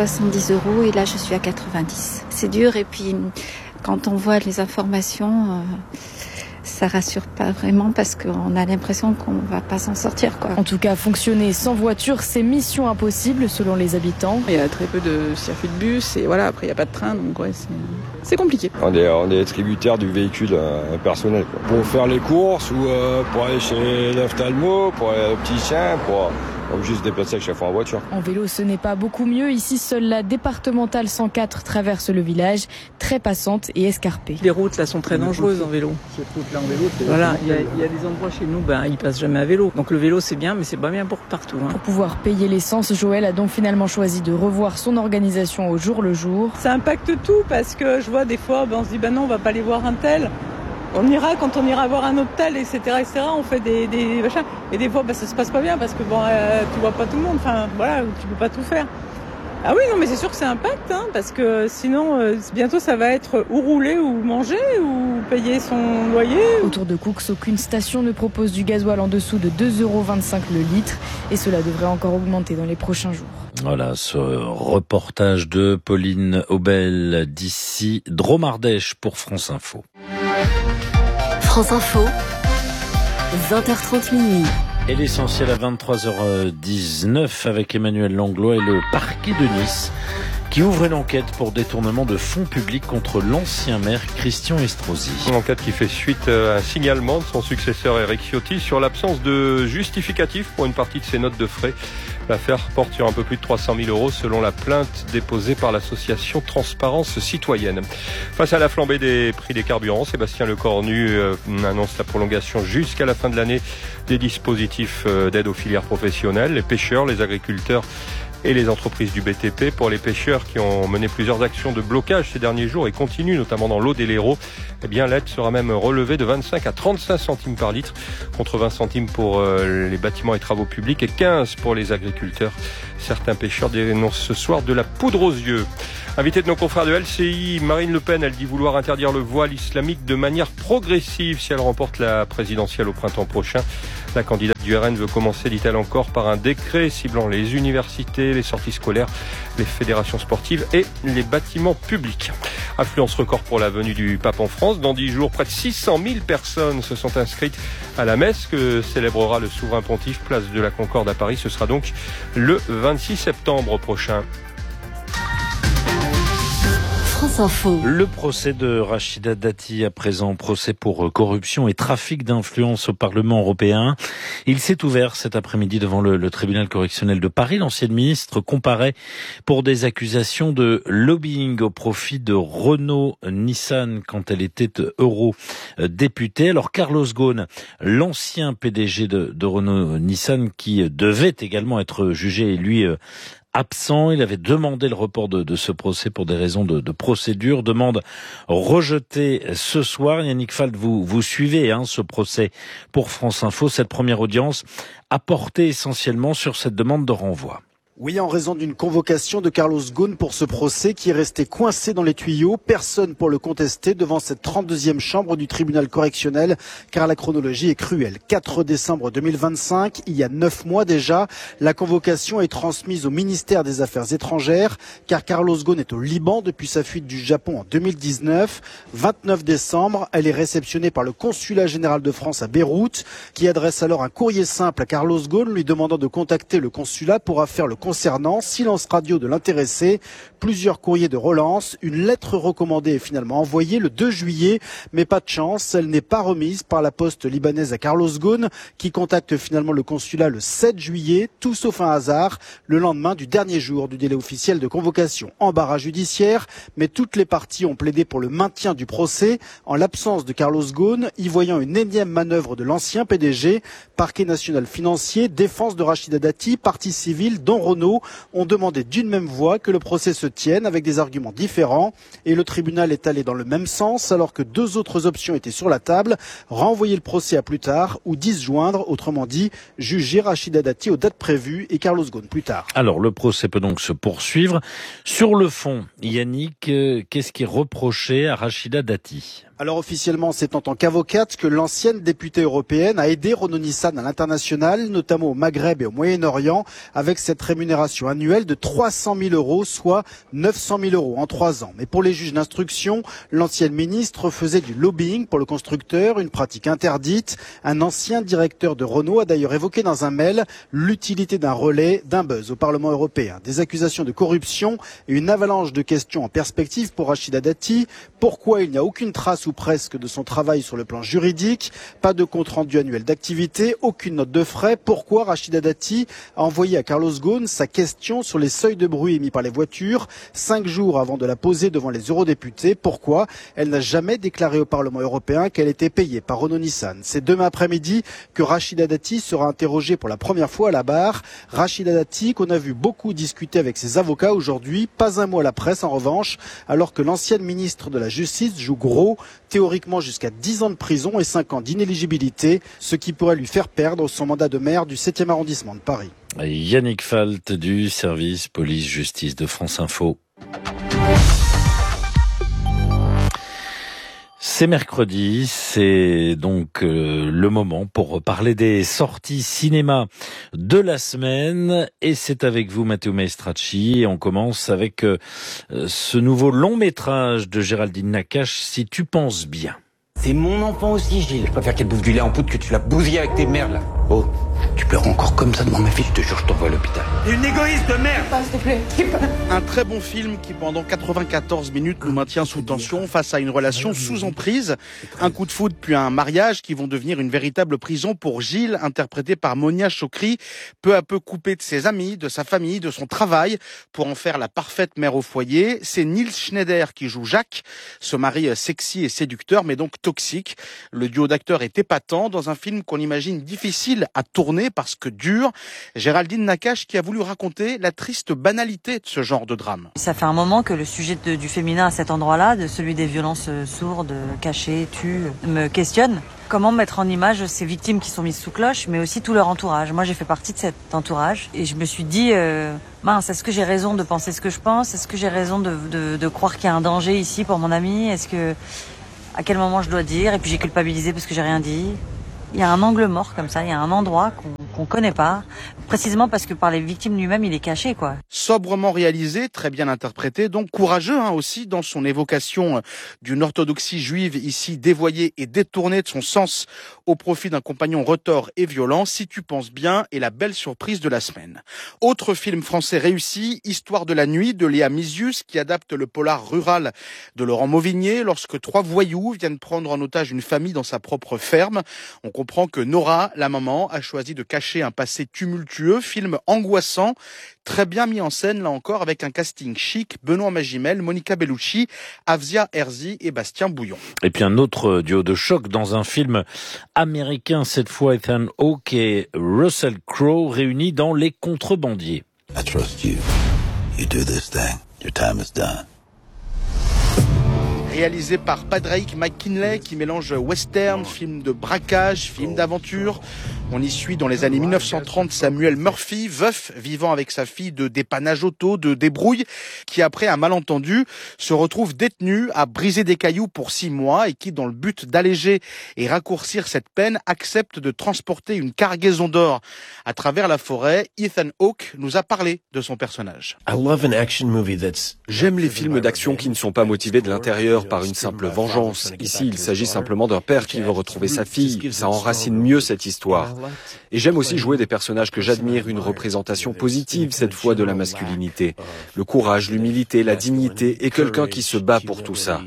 70 € et là je suis à 90. C'est dur et puis quand on voit les informations... ça rassure pas vraiment parce qu'on a l'impression qu'on va pas s'en sortir quoi. En tout cas, fonctionner sans voiture, c'est mission impossible selon les habitants. Il y a très peu de circuits de bus et voilà, après il y a pas de train donc ouais, c'est compliqué. On est tributaire du véhicule personnel quoi. Pour faire les courses ou pour aller chez l'ophtalmo, pour aller au petit chien, pour juste se déplacer à chaque fois en voiture. En vélo, ce n'est pas beaucoup mieux. Ici, seule la départementale 104 traverse le village, très passante et escarpée. Les routes là sont très dangereuses en vélo. Voilà, il y a des endroits chez nous, ils passent jamais à vélo. Donc le vélo c'est bien, mais c'est pas bien pour partout. Pour pouvoir payer l'essence, Joël a donc finalement choisi de revoir son organisation au jour le jour. Ça impacte tout parce que je vois des fois, on se dit non, on va pas aller voir un tel. On ira quand on ira voir un hôtel, etc., etc. On fait des machins. Et des fois, ça se passe pas bien parce que tu vois pas tout le monde. Enfin, voilà, tu peux pas tout faire. Ah oui, non, mais c'est sûr que ça impacte, parce que sinon, bientôt, ça va être ou rouler ou manger ou payer son loyer. Autour de Coux, aucune station ne propose du gasoil en dessous de 2,25 € le litre. Et cela devrait encore augmenter dans les prochains jours. Voilà, ce reportage de Pauline Aubel d'ici Drôme-Ardèche pour France Info. France Info, 20h30 minuit. Et l'essentiel à 23h19 avec Emmanuel Langlois et le parquet de Nice qui ouvre une enquête pour détournement de fonds publics contre l'ancien maire Christian Estrosi. Une enquête qui fait suite à un signalement de son successeur Éric Ciotti sur l'absence de justificatif pour une partie de ses notes de frais. L'affaire porte sur un peu plus de 300 000 € selon la plainte déposée par l'association Transparence Citoyenne. Face à la flambée des prix des carburants, Sébastien Lecornu annonce la prolongation jusqu'à la fin de l'année des dispositifs d'aide aux filières professionnelles, les pêcheurs, les agriculteurs et les entreprises du BTP. Pour les pêcheurs qui ont mené plusieurs actions de blocage ces derniers jours et continuent, notamment dans l'Aude et l'Hérault, eh bien, l'aide sera même relevée de 25 à 35 centimes par litre, contre 20 centimes pour les bâtiments et travaux publics et 15 pour les agriculteurs. Certains pêcheurs dénoncent ce soir de la poudre aux yeux. Invitée de nos confrères de LCI, Marine Le Pen, elle dit vouloir interdire le voile islamique de manière progressive si elle remporte la présidentielle au printemps prochain. La candidate du RN veut commencer, dit-elle encore, par un décret ciblant les universités, les sorties scolaires, les fédérations sportives et les bâtiments publics. Affluence record pour la venue du pape en France. Dans 10 jours, près de 600 000 personnes se sont inscrites à la messe que célébrera le souverain pontife, place de la Concorde à Paris. Ce sera donc le 26 septembre prochain. France Info. Le procès de Rachida Dati, à présent procès pour corruption et trafic d'influence au Parlement européen. Il s'est ouvert cet après-midi devant le tribunal correctionnel de Paris. L'ancienne ministre comparaît pour des accusations de lobbying au profit de Renault-Nissan quand elle était eurodéputée. Alors Carlos Ghosn, l'ancien PDG de Renault-Nissan qui devait également être jugé et lui absent. Il avait demandé le report de ce procès pour des raisons de procédure. Demande rejetée ce soir. Yannick Falt, vous suivez ce procès pour France Info. Cette première audience a porté essentiellement sur cette demande de renvoi. Oui, en raison d'une convocation de Carlos Ghosn pour ce procès qui est resté coincé dans les tuyaux. Personne pour le contester devant cette 32e chambre du tribunal correctionnel, car la chronologie est cruelle. 4 décembre 2025, il y a 9 mois déjà, la convocation est transmise au ministère des Affaires étrangères, car Carlos Ghosn est au Liban depuis sa fuite du Japon en 2019. 29 décembre, elle est réceptionnée par le consulat général de France à Beyrouth, qui adresse alors un courrier simple à Carlos Ghosn lui demandant de contacter le consulat pour affaire le concernant, silence radio de l'intéressé, plusieurs courriers de relance, une lettre recommandée est finalement envoyée le 2 juillet, mais pas de chance, elle n'est pas remise par la poste libanaise à Carlos Ghosn, qui contacte finalement le consulat le 7 juillet, tout sauf un hasard, le lendemain du dernier jour du délai officiel de convocation. Embarras judiciaire, mais toutes les parties ont plaidé pour le maintien du procès, en l'absence de Carlos Ghosn, y voyant une énième manœuvre de l'ancien PDG, parquet national financier, défense de Rachida Dati, partie civile, dont Renault, ont demandé d'une même voix que le procès se tienne avec des arguments différents et le tribunal est allé dans le même sens alors que 2 autres options étaient sur la table, renvoyer le procès à plus tard ou disjoindre, autrement dit, juger Rachida Dati aux dates prévues et Carlos Ghosn plus tard. Alors le procès peut donc se poursuivre. Sur le fond, Yannick, qu'est-ce qui est reproché à Rachida Dati ? Alors officiellement, c'est en tant qu'avocate que l'ancienne députée européenne a aidé Renault-Nissan à l'international, notamment au Maghreb et au Moyen-Orient, avec cette rémunération annuelle de 300 000 €, soit 900 000 € en 3 ans. Mais pour les juges d'instruction, l'ancienne ministre faisait du lobbying pour le constructeur, une pratique interdite. Un ancien directeur de Renault a d'ailleurs évoqué dans un mail l'utilité d'un relais, d'un buzz au Parlement européen. Des accusations de corruption et une avalanche de questions en perspective pour Rachida Dati. Pourquoi il n'y a aucune trace ou presque de son travail sur le plan juridique, pas de compte-rendu annuel d'activité, aucune note de frais. Pourquoi Rachida Dati a envoyé à Carlos Ghosn sa question sur les seuils de bruit émis par les voitures 5 jours avant de la poser devant les eurodéputés? Pourquoi elle n'a jamais déclaré au Parlement européen qu'elle était payée par Renault-Nissan? C'est demain après-midi que Rachida Dati sera interrogée pour la première fois à la barre. Rachida Dati qu'on a vu beaucoup discuter avec ses avocats aujourd'hui, pas un mot à la presse en revanche, alors que l'ancienne ministre de la Justice joue gros, théoriquement jusqu'à 10 ans de prison et 5 ans d'inéligibilité, ce qui pourrait lui faire perdre son mandat de maire du 7e arrondissement de Paris. Yannick Falt du service police-justice de France Info. C'est mercredi, c'est donc le moment pour parler des sorties cinéma de la semaine et c'est avec vous Matteo Maestracci et on commence avec ce nouveau long métrage de Géraldine Nakache, Si tu penses bien. C'est mon enfant aussi, Gilles. Je préfère qu'elle bouffe du lait en poudre que tu la bousilles avec tes merdes là. Oh, tu comme ça devant ma fille, je te jure, je t'envoie à l'hôpital. T'es une égoïste de merde. S'il te plaît. Un très bon film qui pendant 94 minutes nous maintient sous tension face à une relation sous emprise. Un coup de foudre puis un mariage qui vont devenir une véritable prison pour Gilles, interprété par Monia Chokri, peu à peu coupé de ses amis, de sa famille, de son travail, pour en faire la parfaite mère au foyer. C'est Nils Schneider qui joue Jacques, ce mari sexy et séducteur mais donc toxique. Le duo d'acteurs est épatant dans un film qu'on imagine difficile à tourner parce que dur. Géraldine Nakache qui a voulu raconter la triste banalité de ce genre de drame. Ça fait un moment que le sujet du féminin à cet endroit-là, de celui des violences sourdes, cachées, tues, me questionne. Comment mettre en image ces victimes qui sont mises sous cloche, mais aussi tout leur entourage. Moi, j'ai fait partie de cet entourage et je me suis dit, mince, est-ce que j'ai raison de penser ce que je pense ? Est-ce que j'ai raison de croire qu'il y a un danger ici pour mon ami ? À quel moment je dois dire ? Et puis j'ai culpabilisé parce que j'ai rien dit. Il y a un angle mort comme ça, il y a un endroit qu'on connaît pas, précisément parce que par les victimes lui-même, il est caché, quoi. Sobrement réalisé, très bien interprété, donc courageux aussi dans son évocation d'une orthodoxie juive ici dévoyée et détournée de son sens au profit d'un compagnon retors et violent. Si tu penses bien, est la belle surprise de la semaine. Autre film français réussi, Histoire de la nuit de Léa Misius, qui adapte le polar rural de Laurent Mauvigné lorsque 3 voyous viennent prendre en otage une famille dans sa propre ferme. On comprend que Nora, la maman, a choisi de cacher un passé tumultueux, film angoissant, très bien mis en scène là encore avec un casting chic, Benoît Magimel, Monica Bellucci, Afzia Herzi et Bastien Bouillon. Et puis un autre duo de choc dans un film américain, cette fois Ethan Hawke et Russell Crowe réunis dans Les Contrebandiers. I trust you. You do this thing. Your time is done. Réalisé par Padraig McKinley qui mélange western, film de braquage, film d'aventure. On y suit dans les années 1930 Samuel Murphy, veuf, vivant avec sa fille de dépannage auto, de débrouille, qui après un malentendu se retrouve détenu à briser des cailloux pour 6 mois et qui, dans le but d'alléger et raccourcir cette peine, accepte de transporter une cargaison d'or à travers la forêt. Ethan Hawke nous a parlé de son personnage. J'aime les films d'action qui ne sont pas motivés de l'intérieur par une simple vengeance. Ici, il s'agit simplement d'un père qui veut retrouver sa fille. Ça enracine mieux cette histoire. Et j'aime aussi jouer des personnages que j'admire, une représentation positive cette fois de la masculinité. Le courage, l'humilité, la dignité et quelqu'un qui se bat pour tout ça.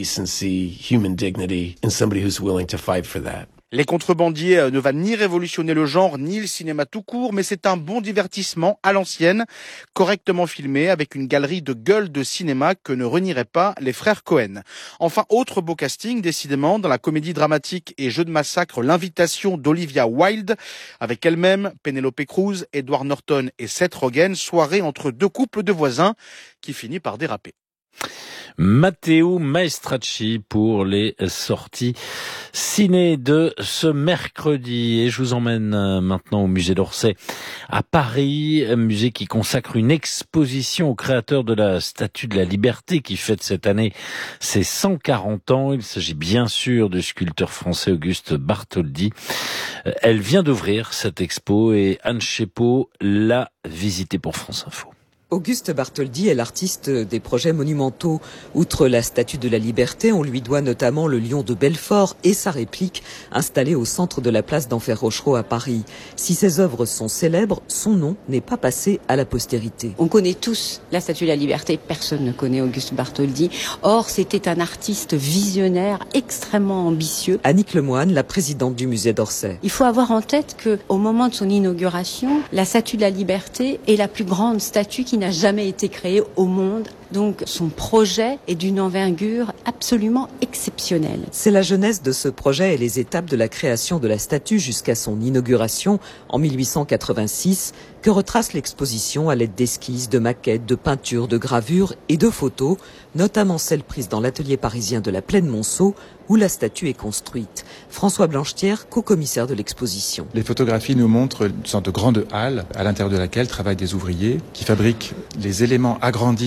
Les Contrebandiers ne va ni révolutionner le genre, ni le cinéma tout court, mais c'est un bon divertissement à l'ancienne, correctement filmé, avec une galerie de gueules de cinéma que ne renieraient pas les frères Cohen. Enfin, autre beau casting, décidément, dans la comédie dramatique et jeu de massacre, L'invitation d'Olivia Wilde, avec elle-même, Penelope Cruz, Edward Norton et Seth Rogen, soirée entre 2 couples de voisins qui finit par déraper. Matteo Maestracci pour les sorties ciné de ce mercredi. Et je vous emmène maintenant au musée d'Orsay à Paris, un musée qui consacre une exposition au créateur de la Statue de la Liberté qui fête cette année ses 140 ans. Il s'agit bien sûr du sculpteur français Auguste Bartholdi. Elle vient d'ouvrir cette expo et Anne Chepot l'a visitée pour France Info. Auguste Bartholdi est l'artiste des projets monumentaux. Outre la Statue de la Liberté, on lui doit notamment le Lion de Belfort et sa réplique, installée au centre de la place d'Enfer Rochereau à Paris. Si ses œuvres sont célèbres, son nom n'est pas passé à la postérité. On connaît tous la Statue de la Liberté, personne ne connaît Auguste Bartholdi. Or, c'était un artiste visionnaire, extrêmement ambitieux. Annick Lemoine, la présidente du musée d'Orsay. Il faut avoir en tête qu'au moment de son inauguration, la Statue de la Liberté est la plus grande statue qui n'a jamais été créé au monde. Donc son projet est d'une envergure absolument exceptionnelle. C'est la jeunesse de ce projet et les étapes de la création de la statue jusqu'à son inauguration en 1886 que retrace l'exposition à l'aide d'esquisses, de maquettes, de peintures, de gravures et de photos, notamment celles prises dans l'atelier parisien de la Plaine Monceau où la statue est construite. François Blanchetière, co-commissaire de l'exposition. Les photographies nous montrent une sorte de grande halle à l'intérieur de laquelle travaillent des ouvriers qui fabriquent les éléments agrandis de la statue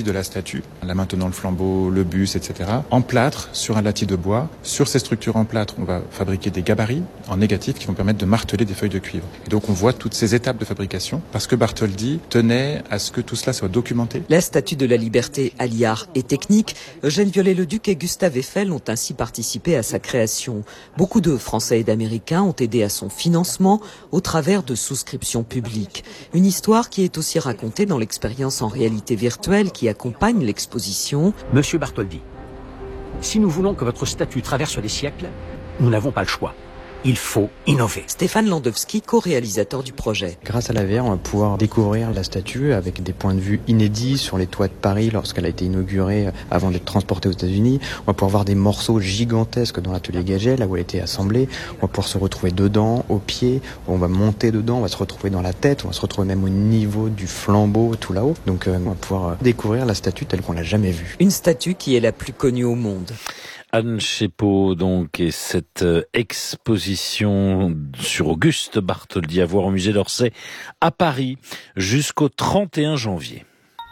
statues, la main tenant le flambeau, le bus, etc., en plâtre sur un latis de bois. Sur ces structures en plâtre, on va fabriquer des gabarits en négatif qui vont permettre de marteler des feuilles de cuivre. Et donc on voit toutes ces étapes de fabrication parce que Bartholdi tenait à ce que tout cela soit documenté. La Statue de la Liberté allie art et technique. Eugène Viollet-le-Duc et Gustave Eiffel ont ainsi participé à sa création. Beaucoup de Français et d'Américains ont aidé à son financement au travers de souscriptions publiques. Une histoire qui est aussi racontée dans l'expérience en réalité virtuelle qui accompagne l'exposition. Monsieur Bartholdi, si nous voulons que votre statue traverse les siècles, nous n'avons pas le choix. Il faut innover. Stéphane Landowski, co-réalisateur du projet. Grâce à la VR, on va pouvoir découvrir la statue avec des points de vue inédits sur les toits de Paris lorsqu'elle a été inaugurée avant d'être transportée aux États-Unis. On va pouvoir voir des morceaux gigantesques dans l'atelier Gaget, là où elle a été assemblée. On va pouvoir se retrouver dedans, au pied. On va monter dedans, on va se retrouver dans la tête. On va se retrouver même au niveau du flambeau, tout là-haut. Donc on va pouvoir découvrir la statue telle qu'on l'a jamais vue. Une statue qui est la plus connue au monde. Anne Chépot, donc, et cette exposition sur Auguste Bartholdi à voir au musée d'Orsay à Paris jusqu'au 31 janvier.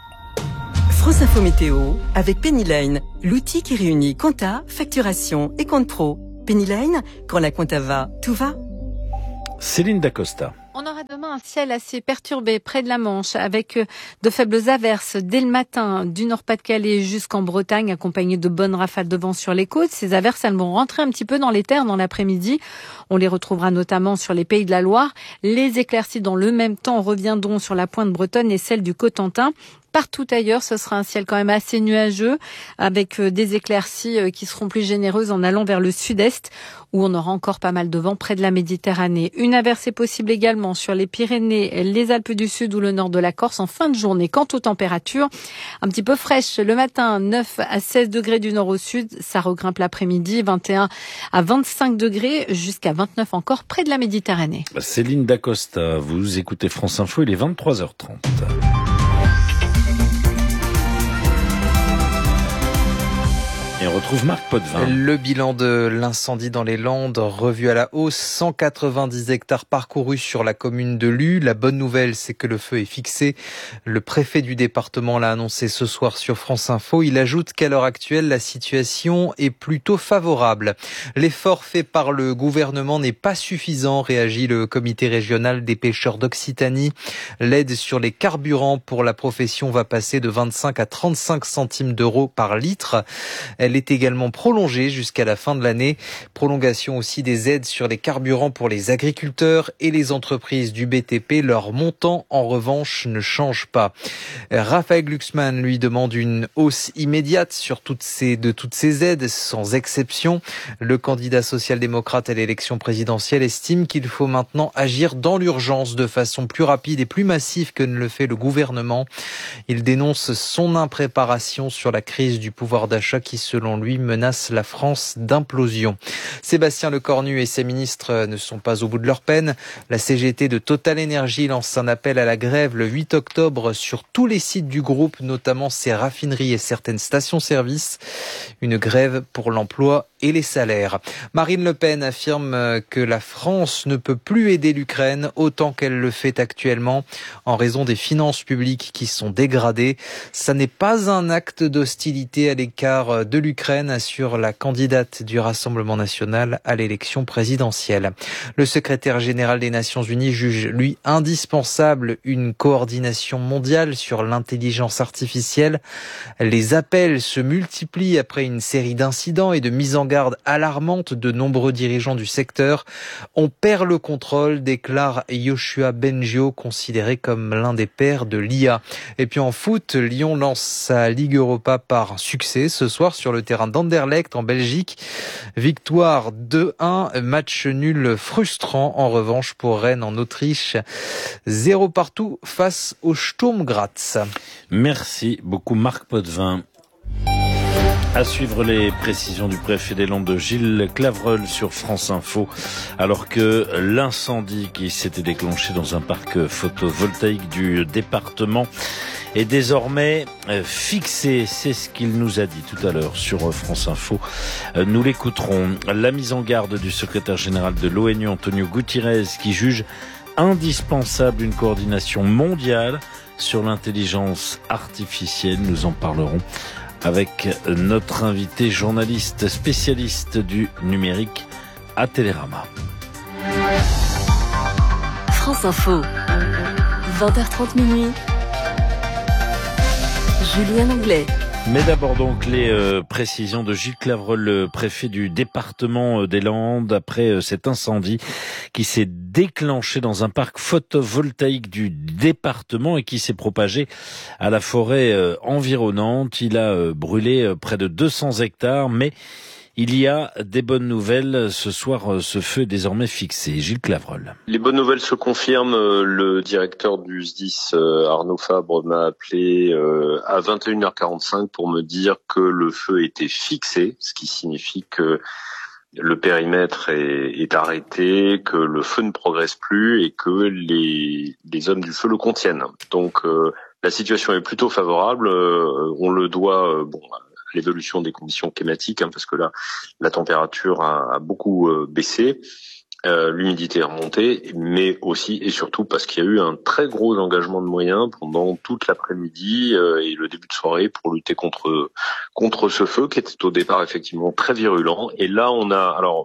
France Info Météo avec Pennyline, l'outil qui réunit compta, facturation et compte pro. Pennyline, quand la compta va, tout va. Céline Dacosta. On aura demain un ciel assez perturbé près de la Manche avec de faibles averses dès le matin du Nord-Pas-de-Calais jusqu'en Bretagne accompagnées de bonnes rafales de vent sur les côtes. Ces averses, elles vont rentrer un petit peu dans les terres dans l'après-midi. On les retrouvera notamment sur les Pays de la Loire. Les éclaircies dans le même temps reviendront sur la pointe bretonne et celle du Cotentin. Partout ailleurs, ce sera un ciel quand même assez nuageux avec des éclaircies qui seront plus généreuses en allant vers le sud-est où on aura encore pas mal de vent près de la Méditerranée. Une averse est possible également sur les Pyrénées, les Alpes du Sud ou le nord de la Corse en fin de journée. Quant aux températures, un petit peu fraîches le matin, 9 à 16 degrés du nord au sud, ça regrimpe l'après-midi, 21 à 25 degrés jusqu'à 29 encore près de la Méditerranée. Céline Dacosta, vous écoutez France Info, il est 23h30. Et on retrouve Marc Potvin. Le bilan de l'incendie dans les Landes revu à la hausse, 190 hectares parcourus sur la commune de Luz. La bonne nouvelle, c'est que le feu est fixé. Le préfet du département l'a annoncé ce soir sur France Info. Il ajoute qu'à l'heure actuelle, la situation est plutôt favorable. L'effort fait par le gouvernement n'est pas suffisant, réagit le comité régional des pêcheurs d'Occitanie. L'aide sur les carburants pour la profession va passer de 25 à 35 centimes d'euros par litre. Elle est également prolongée jusqu'à la fin de l'année. Prolongation aussi des aides sur les carburants pour les agriculteurs et les entreprises du BTP. Leur montant, en revanche, ne change pas. Raphaël Glucksmann lui demande une hausse immédiate sur toutes ces aides, sans exception. Le candidat social-démocrate à l'élection présidentielle estime qu'il faut maintenant agir dans l'urgence de façon plus rapide et plus massive que ne le fait le gouvernement. Il dénonce son impréparation sur la crise du pouvoir d'achat qui, selon lui, menace la France d'implosion. Sébastien Lecornu et ses ministres ne sont pas au bout de leur peine. La CGT de Total Energy lance un appel à la grève le 8 octobre sur tous les sites du groupe, notamment ses raffineries et certaines stations-service. Une grève pour l'emploi et les salaires. Marine Le Pen affirme que la France ne peut plus aider l'Ukraine autant qu'elle le fait actuellement en raison des finances publiques qui sont dégradées. Ça n'est pas un acte d'hostilité à l'égard de l'Ukraine, assure la candidate du Rassemblement national à l'élection présidentielle. Le secrétaire général des Nations Unies juge, lui, indispensable une coordination mondiale sur l'intelligence artificielle. Les appels se multiplient après une série d'incidents et de mises en garde alarmante de nombreux dirigeants du secteur. On perd le contrôle, déclare Yoshua Bengio, considéré comme l'un des pères de l'IA. Et puis en foot, Lyon lance sa Ligue Europa par succès ce soir sur le terrain d'Anderlecht en Belgique. Victoire 2-1, match nul frustrant en revanche pour Rennes en Autriche. 0 partout face au Sturm Graz. Merci beaucoup Marc Potvin. À suivre les précisions du préfet des Landes, Gilles Clavreul sur France Info, alors que l'incendie qui s'était déclenché dans un parc photovoltaïque du département est désormais fixé. C'est ce qu'il nous a dit tout à l'heure sur France Info. Nous l'écouterons. La mise en garde du secrétaire général de l'ONU, Antonio Guterres, qui juge indispensable une coordination mondiale sur l'intelligence artificielle. Nous en parlerons avec notre invité journaliste spécialiste du numérique à Télérama. France Info, 20h30 minuit. Julien Anglais. Mais d'abord donc les précisions de Gilles Clavreul, le préfet du département des Landes, après cet incendie qui s'est déclenché dans un parc photovoltaïque du département et qui s'est propagé à la forêt environnante. Il a brûlé près de 200 hectares, mais il y a des bonnes nouvelles. Ce soir, ce feu est désormais fixé. Gilles Clavreul. Les bonnes nouvelles se confirment. Le directeur du SDIS, Arnaud Fabre, m'a appelé à 21h45 pour me dire que le feu était fixé, ce qui signifie que le périmètre est arrêté, que le feu ne progresse plus et que les hommes du feu le contiennent. Donc la situation est plutôt favorable. On le doit l'évolution des conditions climatiques, parce que là, la température a beaucoup baissé, l'humidité est remontée, mais aussi et surtout parce qu'il y a eu un très gros engagement de moyens pendant toute l'après-midi et le début de soirée pour lutter contre ce feu qui était au départ effectivement très virulent. Et là, on a, alors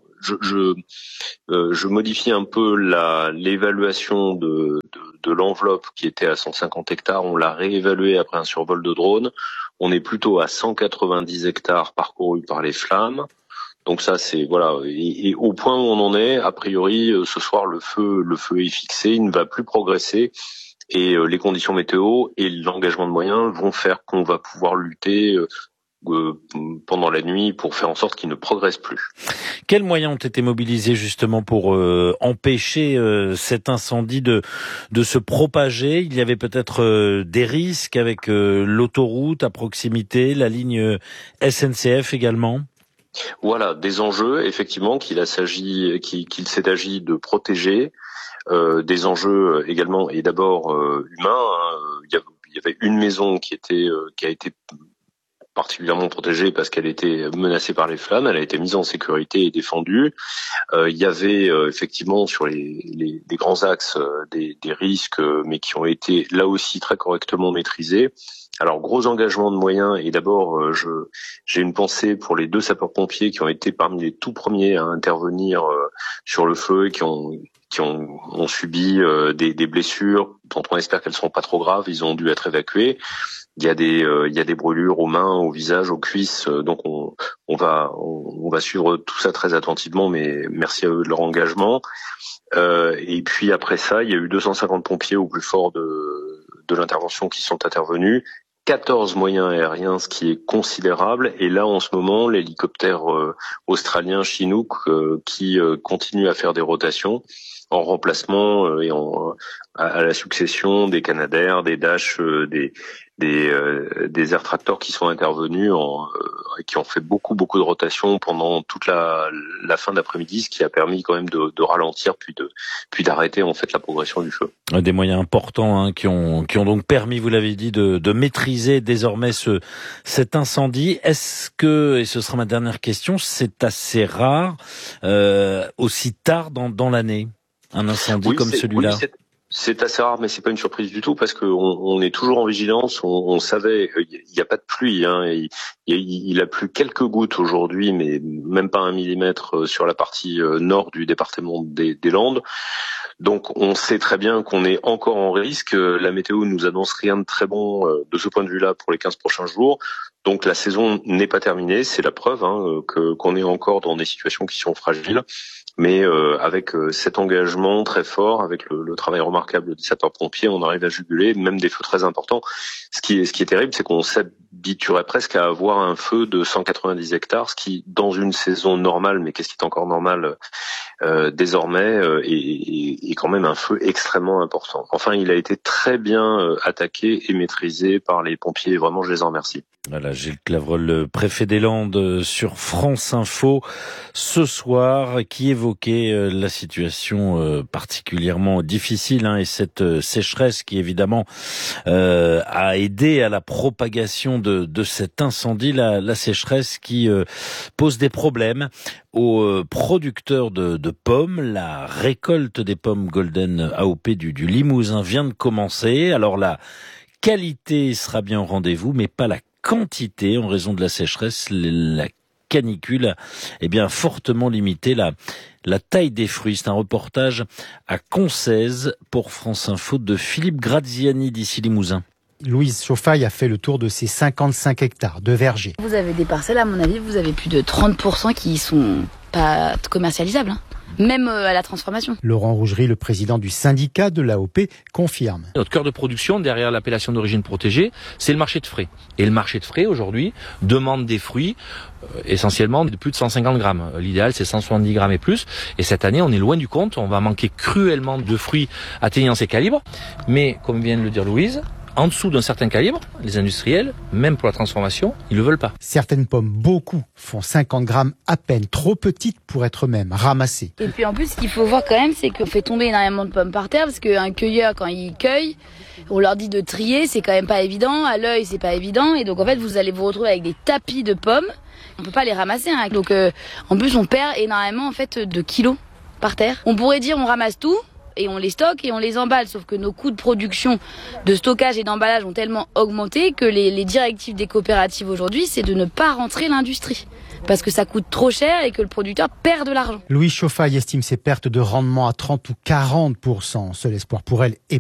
je modifie un peu l'évaluation de l'enveloppe qui était à 150 hectares. On l'a réévaluée après un survol de drone. On est plutôt à 190 hectares parcourus par les flammes. Donc ça, c'est voilà. Et au point où on en est, a priori, ce soir, le feu est fixé, il ne va plus progresser. Et les conditions météo et l'engagement de moyens vont faire qu'on va pouvoir lutter pendant la nuit pour faire en sorte qu'il ne progresse plus. Quels moyens ont été mobilisés justement pour empêcher cet incendie de se propager? Il y avait peut-être des risques avec l'autoroute à proximité, la ligne SNCF également? Voilà, des enjeux effectivement qu'il s'est agi de protéger, des enjeux également et d'abord humains. Il y avait une maison qui a été particulièrement protégée parce qu'elle était menacée par les flammes, elle a été mise en sécurité et défendue. Il y avait effectivement sur les grands axes des risques, mais qui ont été là aussi très correctement maîtrisés. Alors gros engagement de moyens et d'abord j'ai une pensée pour les 2 sapeurs-pompiers qui ont été parmi les tout premiers à intervenir sur le feu et qui ont subi des blessures dont on espère qu'elles ne seront pas trop graves. Ils ont dû être évacués. Il y a des brûlures aux mains, au visage, aux cuisses. Donc on va suivre tout ça très attentivement, mais merci à eux de leur engagement. Et puis après ça, il y a eu 250 pompiers au plus fort de l'intervention qui sont intervenus. 14 moyens aériens, ce qui est considérable. Et là, en ce moment, l'hélicoptère australien Chinook qui continue à faire des rotations en remplacement et à la succession des Canadair, des Dash, des Air Tractor qui sont intervenus et qui ont fait beaucoup de rotations pendant toute la fin d'après-midi, ce qui a permis quand même de ralentir puis d'arrêter en fait la progression du feu. Des moyens importants qui ont donc permis, vous l'avez dit, de maîtriser désormais cet incendie. Est-ce que, et ce sera ma dernière question, c'est assez rare aussi tard dans l'année, un incendie comme celui-là? Oui, c'est assez rare, mais c'est pas une surprise du tout parce que on est toujours en vigilance. On savait, il n'y a pas de pluie. Il a plu quelques gouttes aujourd'hui, mais même pas 1 millimètre sur la partie nord du département des Landes. Donc on sait très bien qu'on est encore en risque. La météo nous annonce rien de très bon de ce point de vue-là pour les 15 prochains jours. Donc la saison n'est pas terminée, c'est la preuve qu'on est encore dans des situations qui sont fragiles. Mais avec cet engagement très fort, avec le travail remarquable des sapeurs-pompiers, on arrive à juguler même des feux très importants. Ce qui est terrible, c'est qu'on s'habituerait presque à avoir un feu de 190 hectares, ce qui, dans une saison normale, mais qu'est-ce qui est encore normal désormais, est quand même un feu extrêmement important. Enfin, il a été très bien attaqué et maîtrisé par les pompiers. Vraiment, je les en remercie. Voilà, Gilles Clavreul, le préfet des Landes sur France Info ce soir, qui évoquait la situation particulièrement difficile et cette sécheresse qui évidemment a aidé à la propagation de cet incendie, la sécheresse qui pose des problèmes aux producteurs de pommes. La récolte des pommes Golden AOP du Limousin vient de commencer. Alors la qualité sera bien au rendez-vous, mais pas la quantité en raison de la sécheresse. La canicule fortement limité la taille des fruits. C'est un reportage à Concèze pour France Info de Philippe Graziani d'ici Limousin. Louise Chauffaille a fait le tour de ces 55 hectares de vergers. Vous avez des parcelles, à mon avis, vous avez plus de 30% qui sont pas commercialisables, même à la transformation. Laurent Rougerie, le président du syndicat de l'AOP, confirme. Notre cœur de production, derrière l'appellation d'origine protégée, c'est le marché de frais. Et le marché de frais, aujourd'hui, demande des fruits essentiellement de plus de 150 grammes. L'idéal, c'est 170 grammes et plus. Et cette année, on est loin du compte. On va manquer cruellement de fruits atteignant ces calibres. Mais, comme vient de le dire Louise, en dessous d'un certain calibre, les industriels, même pour la transformation, ils ne le veulent pas. Certaines pommes, beaucoup, font 50 grammes à peine, trop petites pour être même ramassées. Et puis en plus, ce qu'il faut voir quand même, c'est qu'on fait tomber énormément de pommes par terre, parce qu'un cueilleur, quand il cueille, on leur dit de trier, c'est quand même pas évident, à l'œil, c'est pas évident, et donc en fait, vous allez vous retrouver avec des tapis de pommes. On peut pas les ramasser, Donc en plus, on perd énormément en fait de kilos par terre. On pourrait dire on ramasse tout, et on les stocke et on les emballe. Sauf que nos coûts de production, de stockage et d'emballage ont tellement augmenté que les directives des coopératives aujourd'hui, c'est de ne pas rentrer l'industrie. Parce que ça coûte trop cher et que le producteur perd de l'argent. Louise Chauffaille estime ses pertes de rendement à 30 ou 40%. Seul espoir pour elle est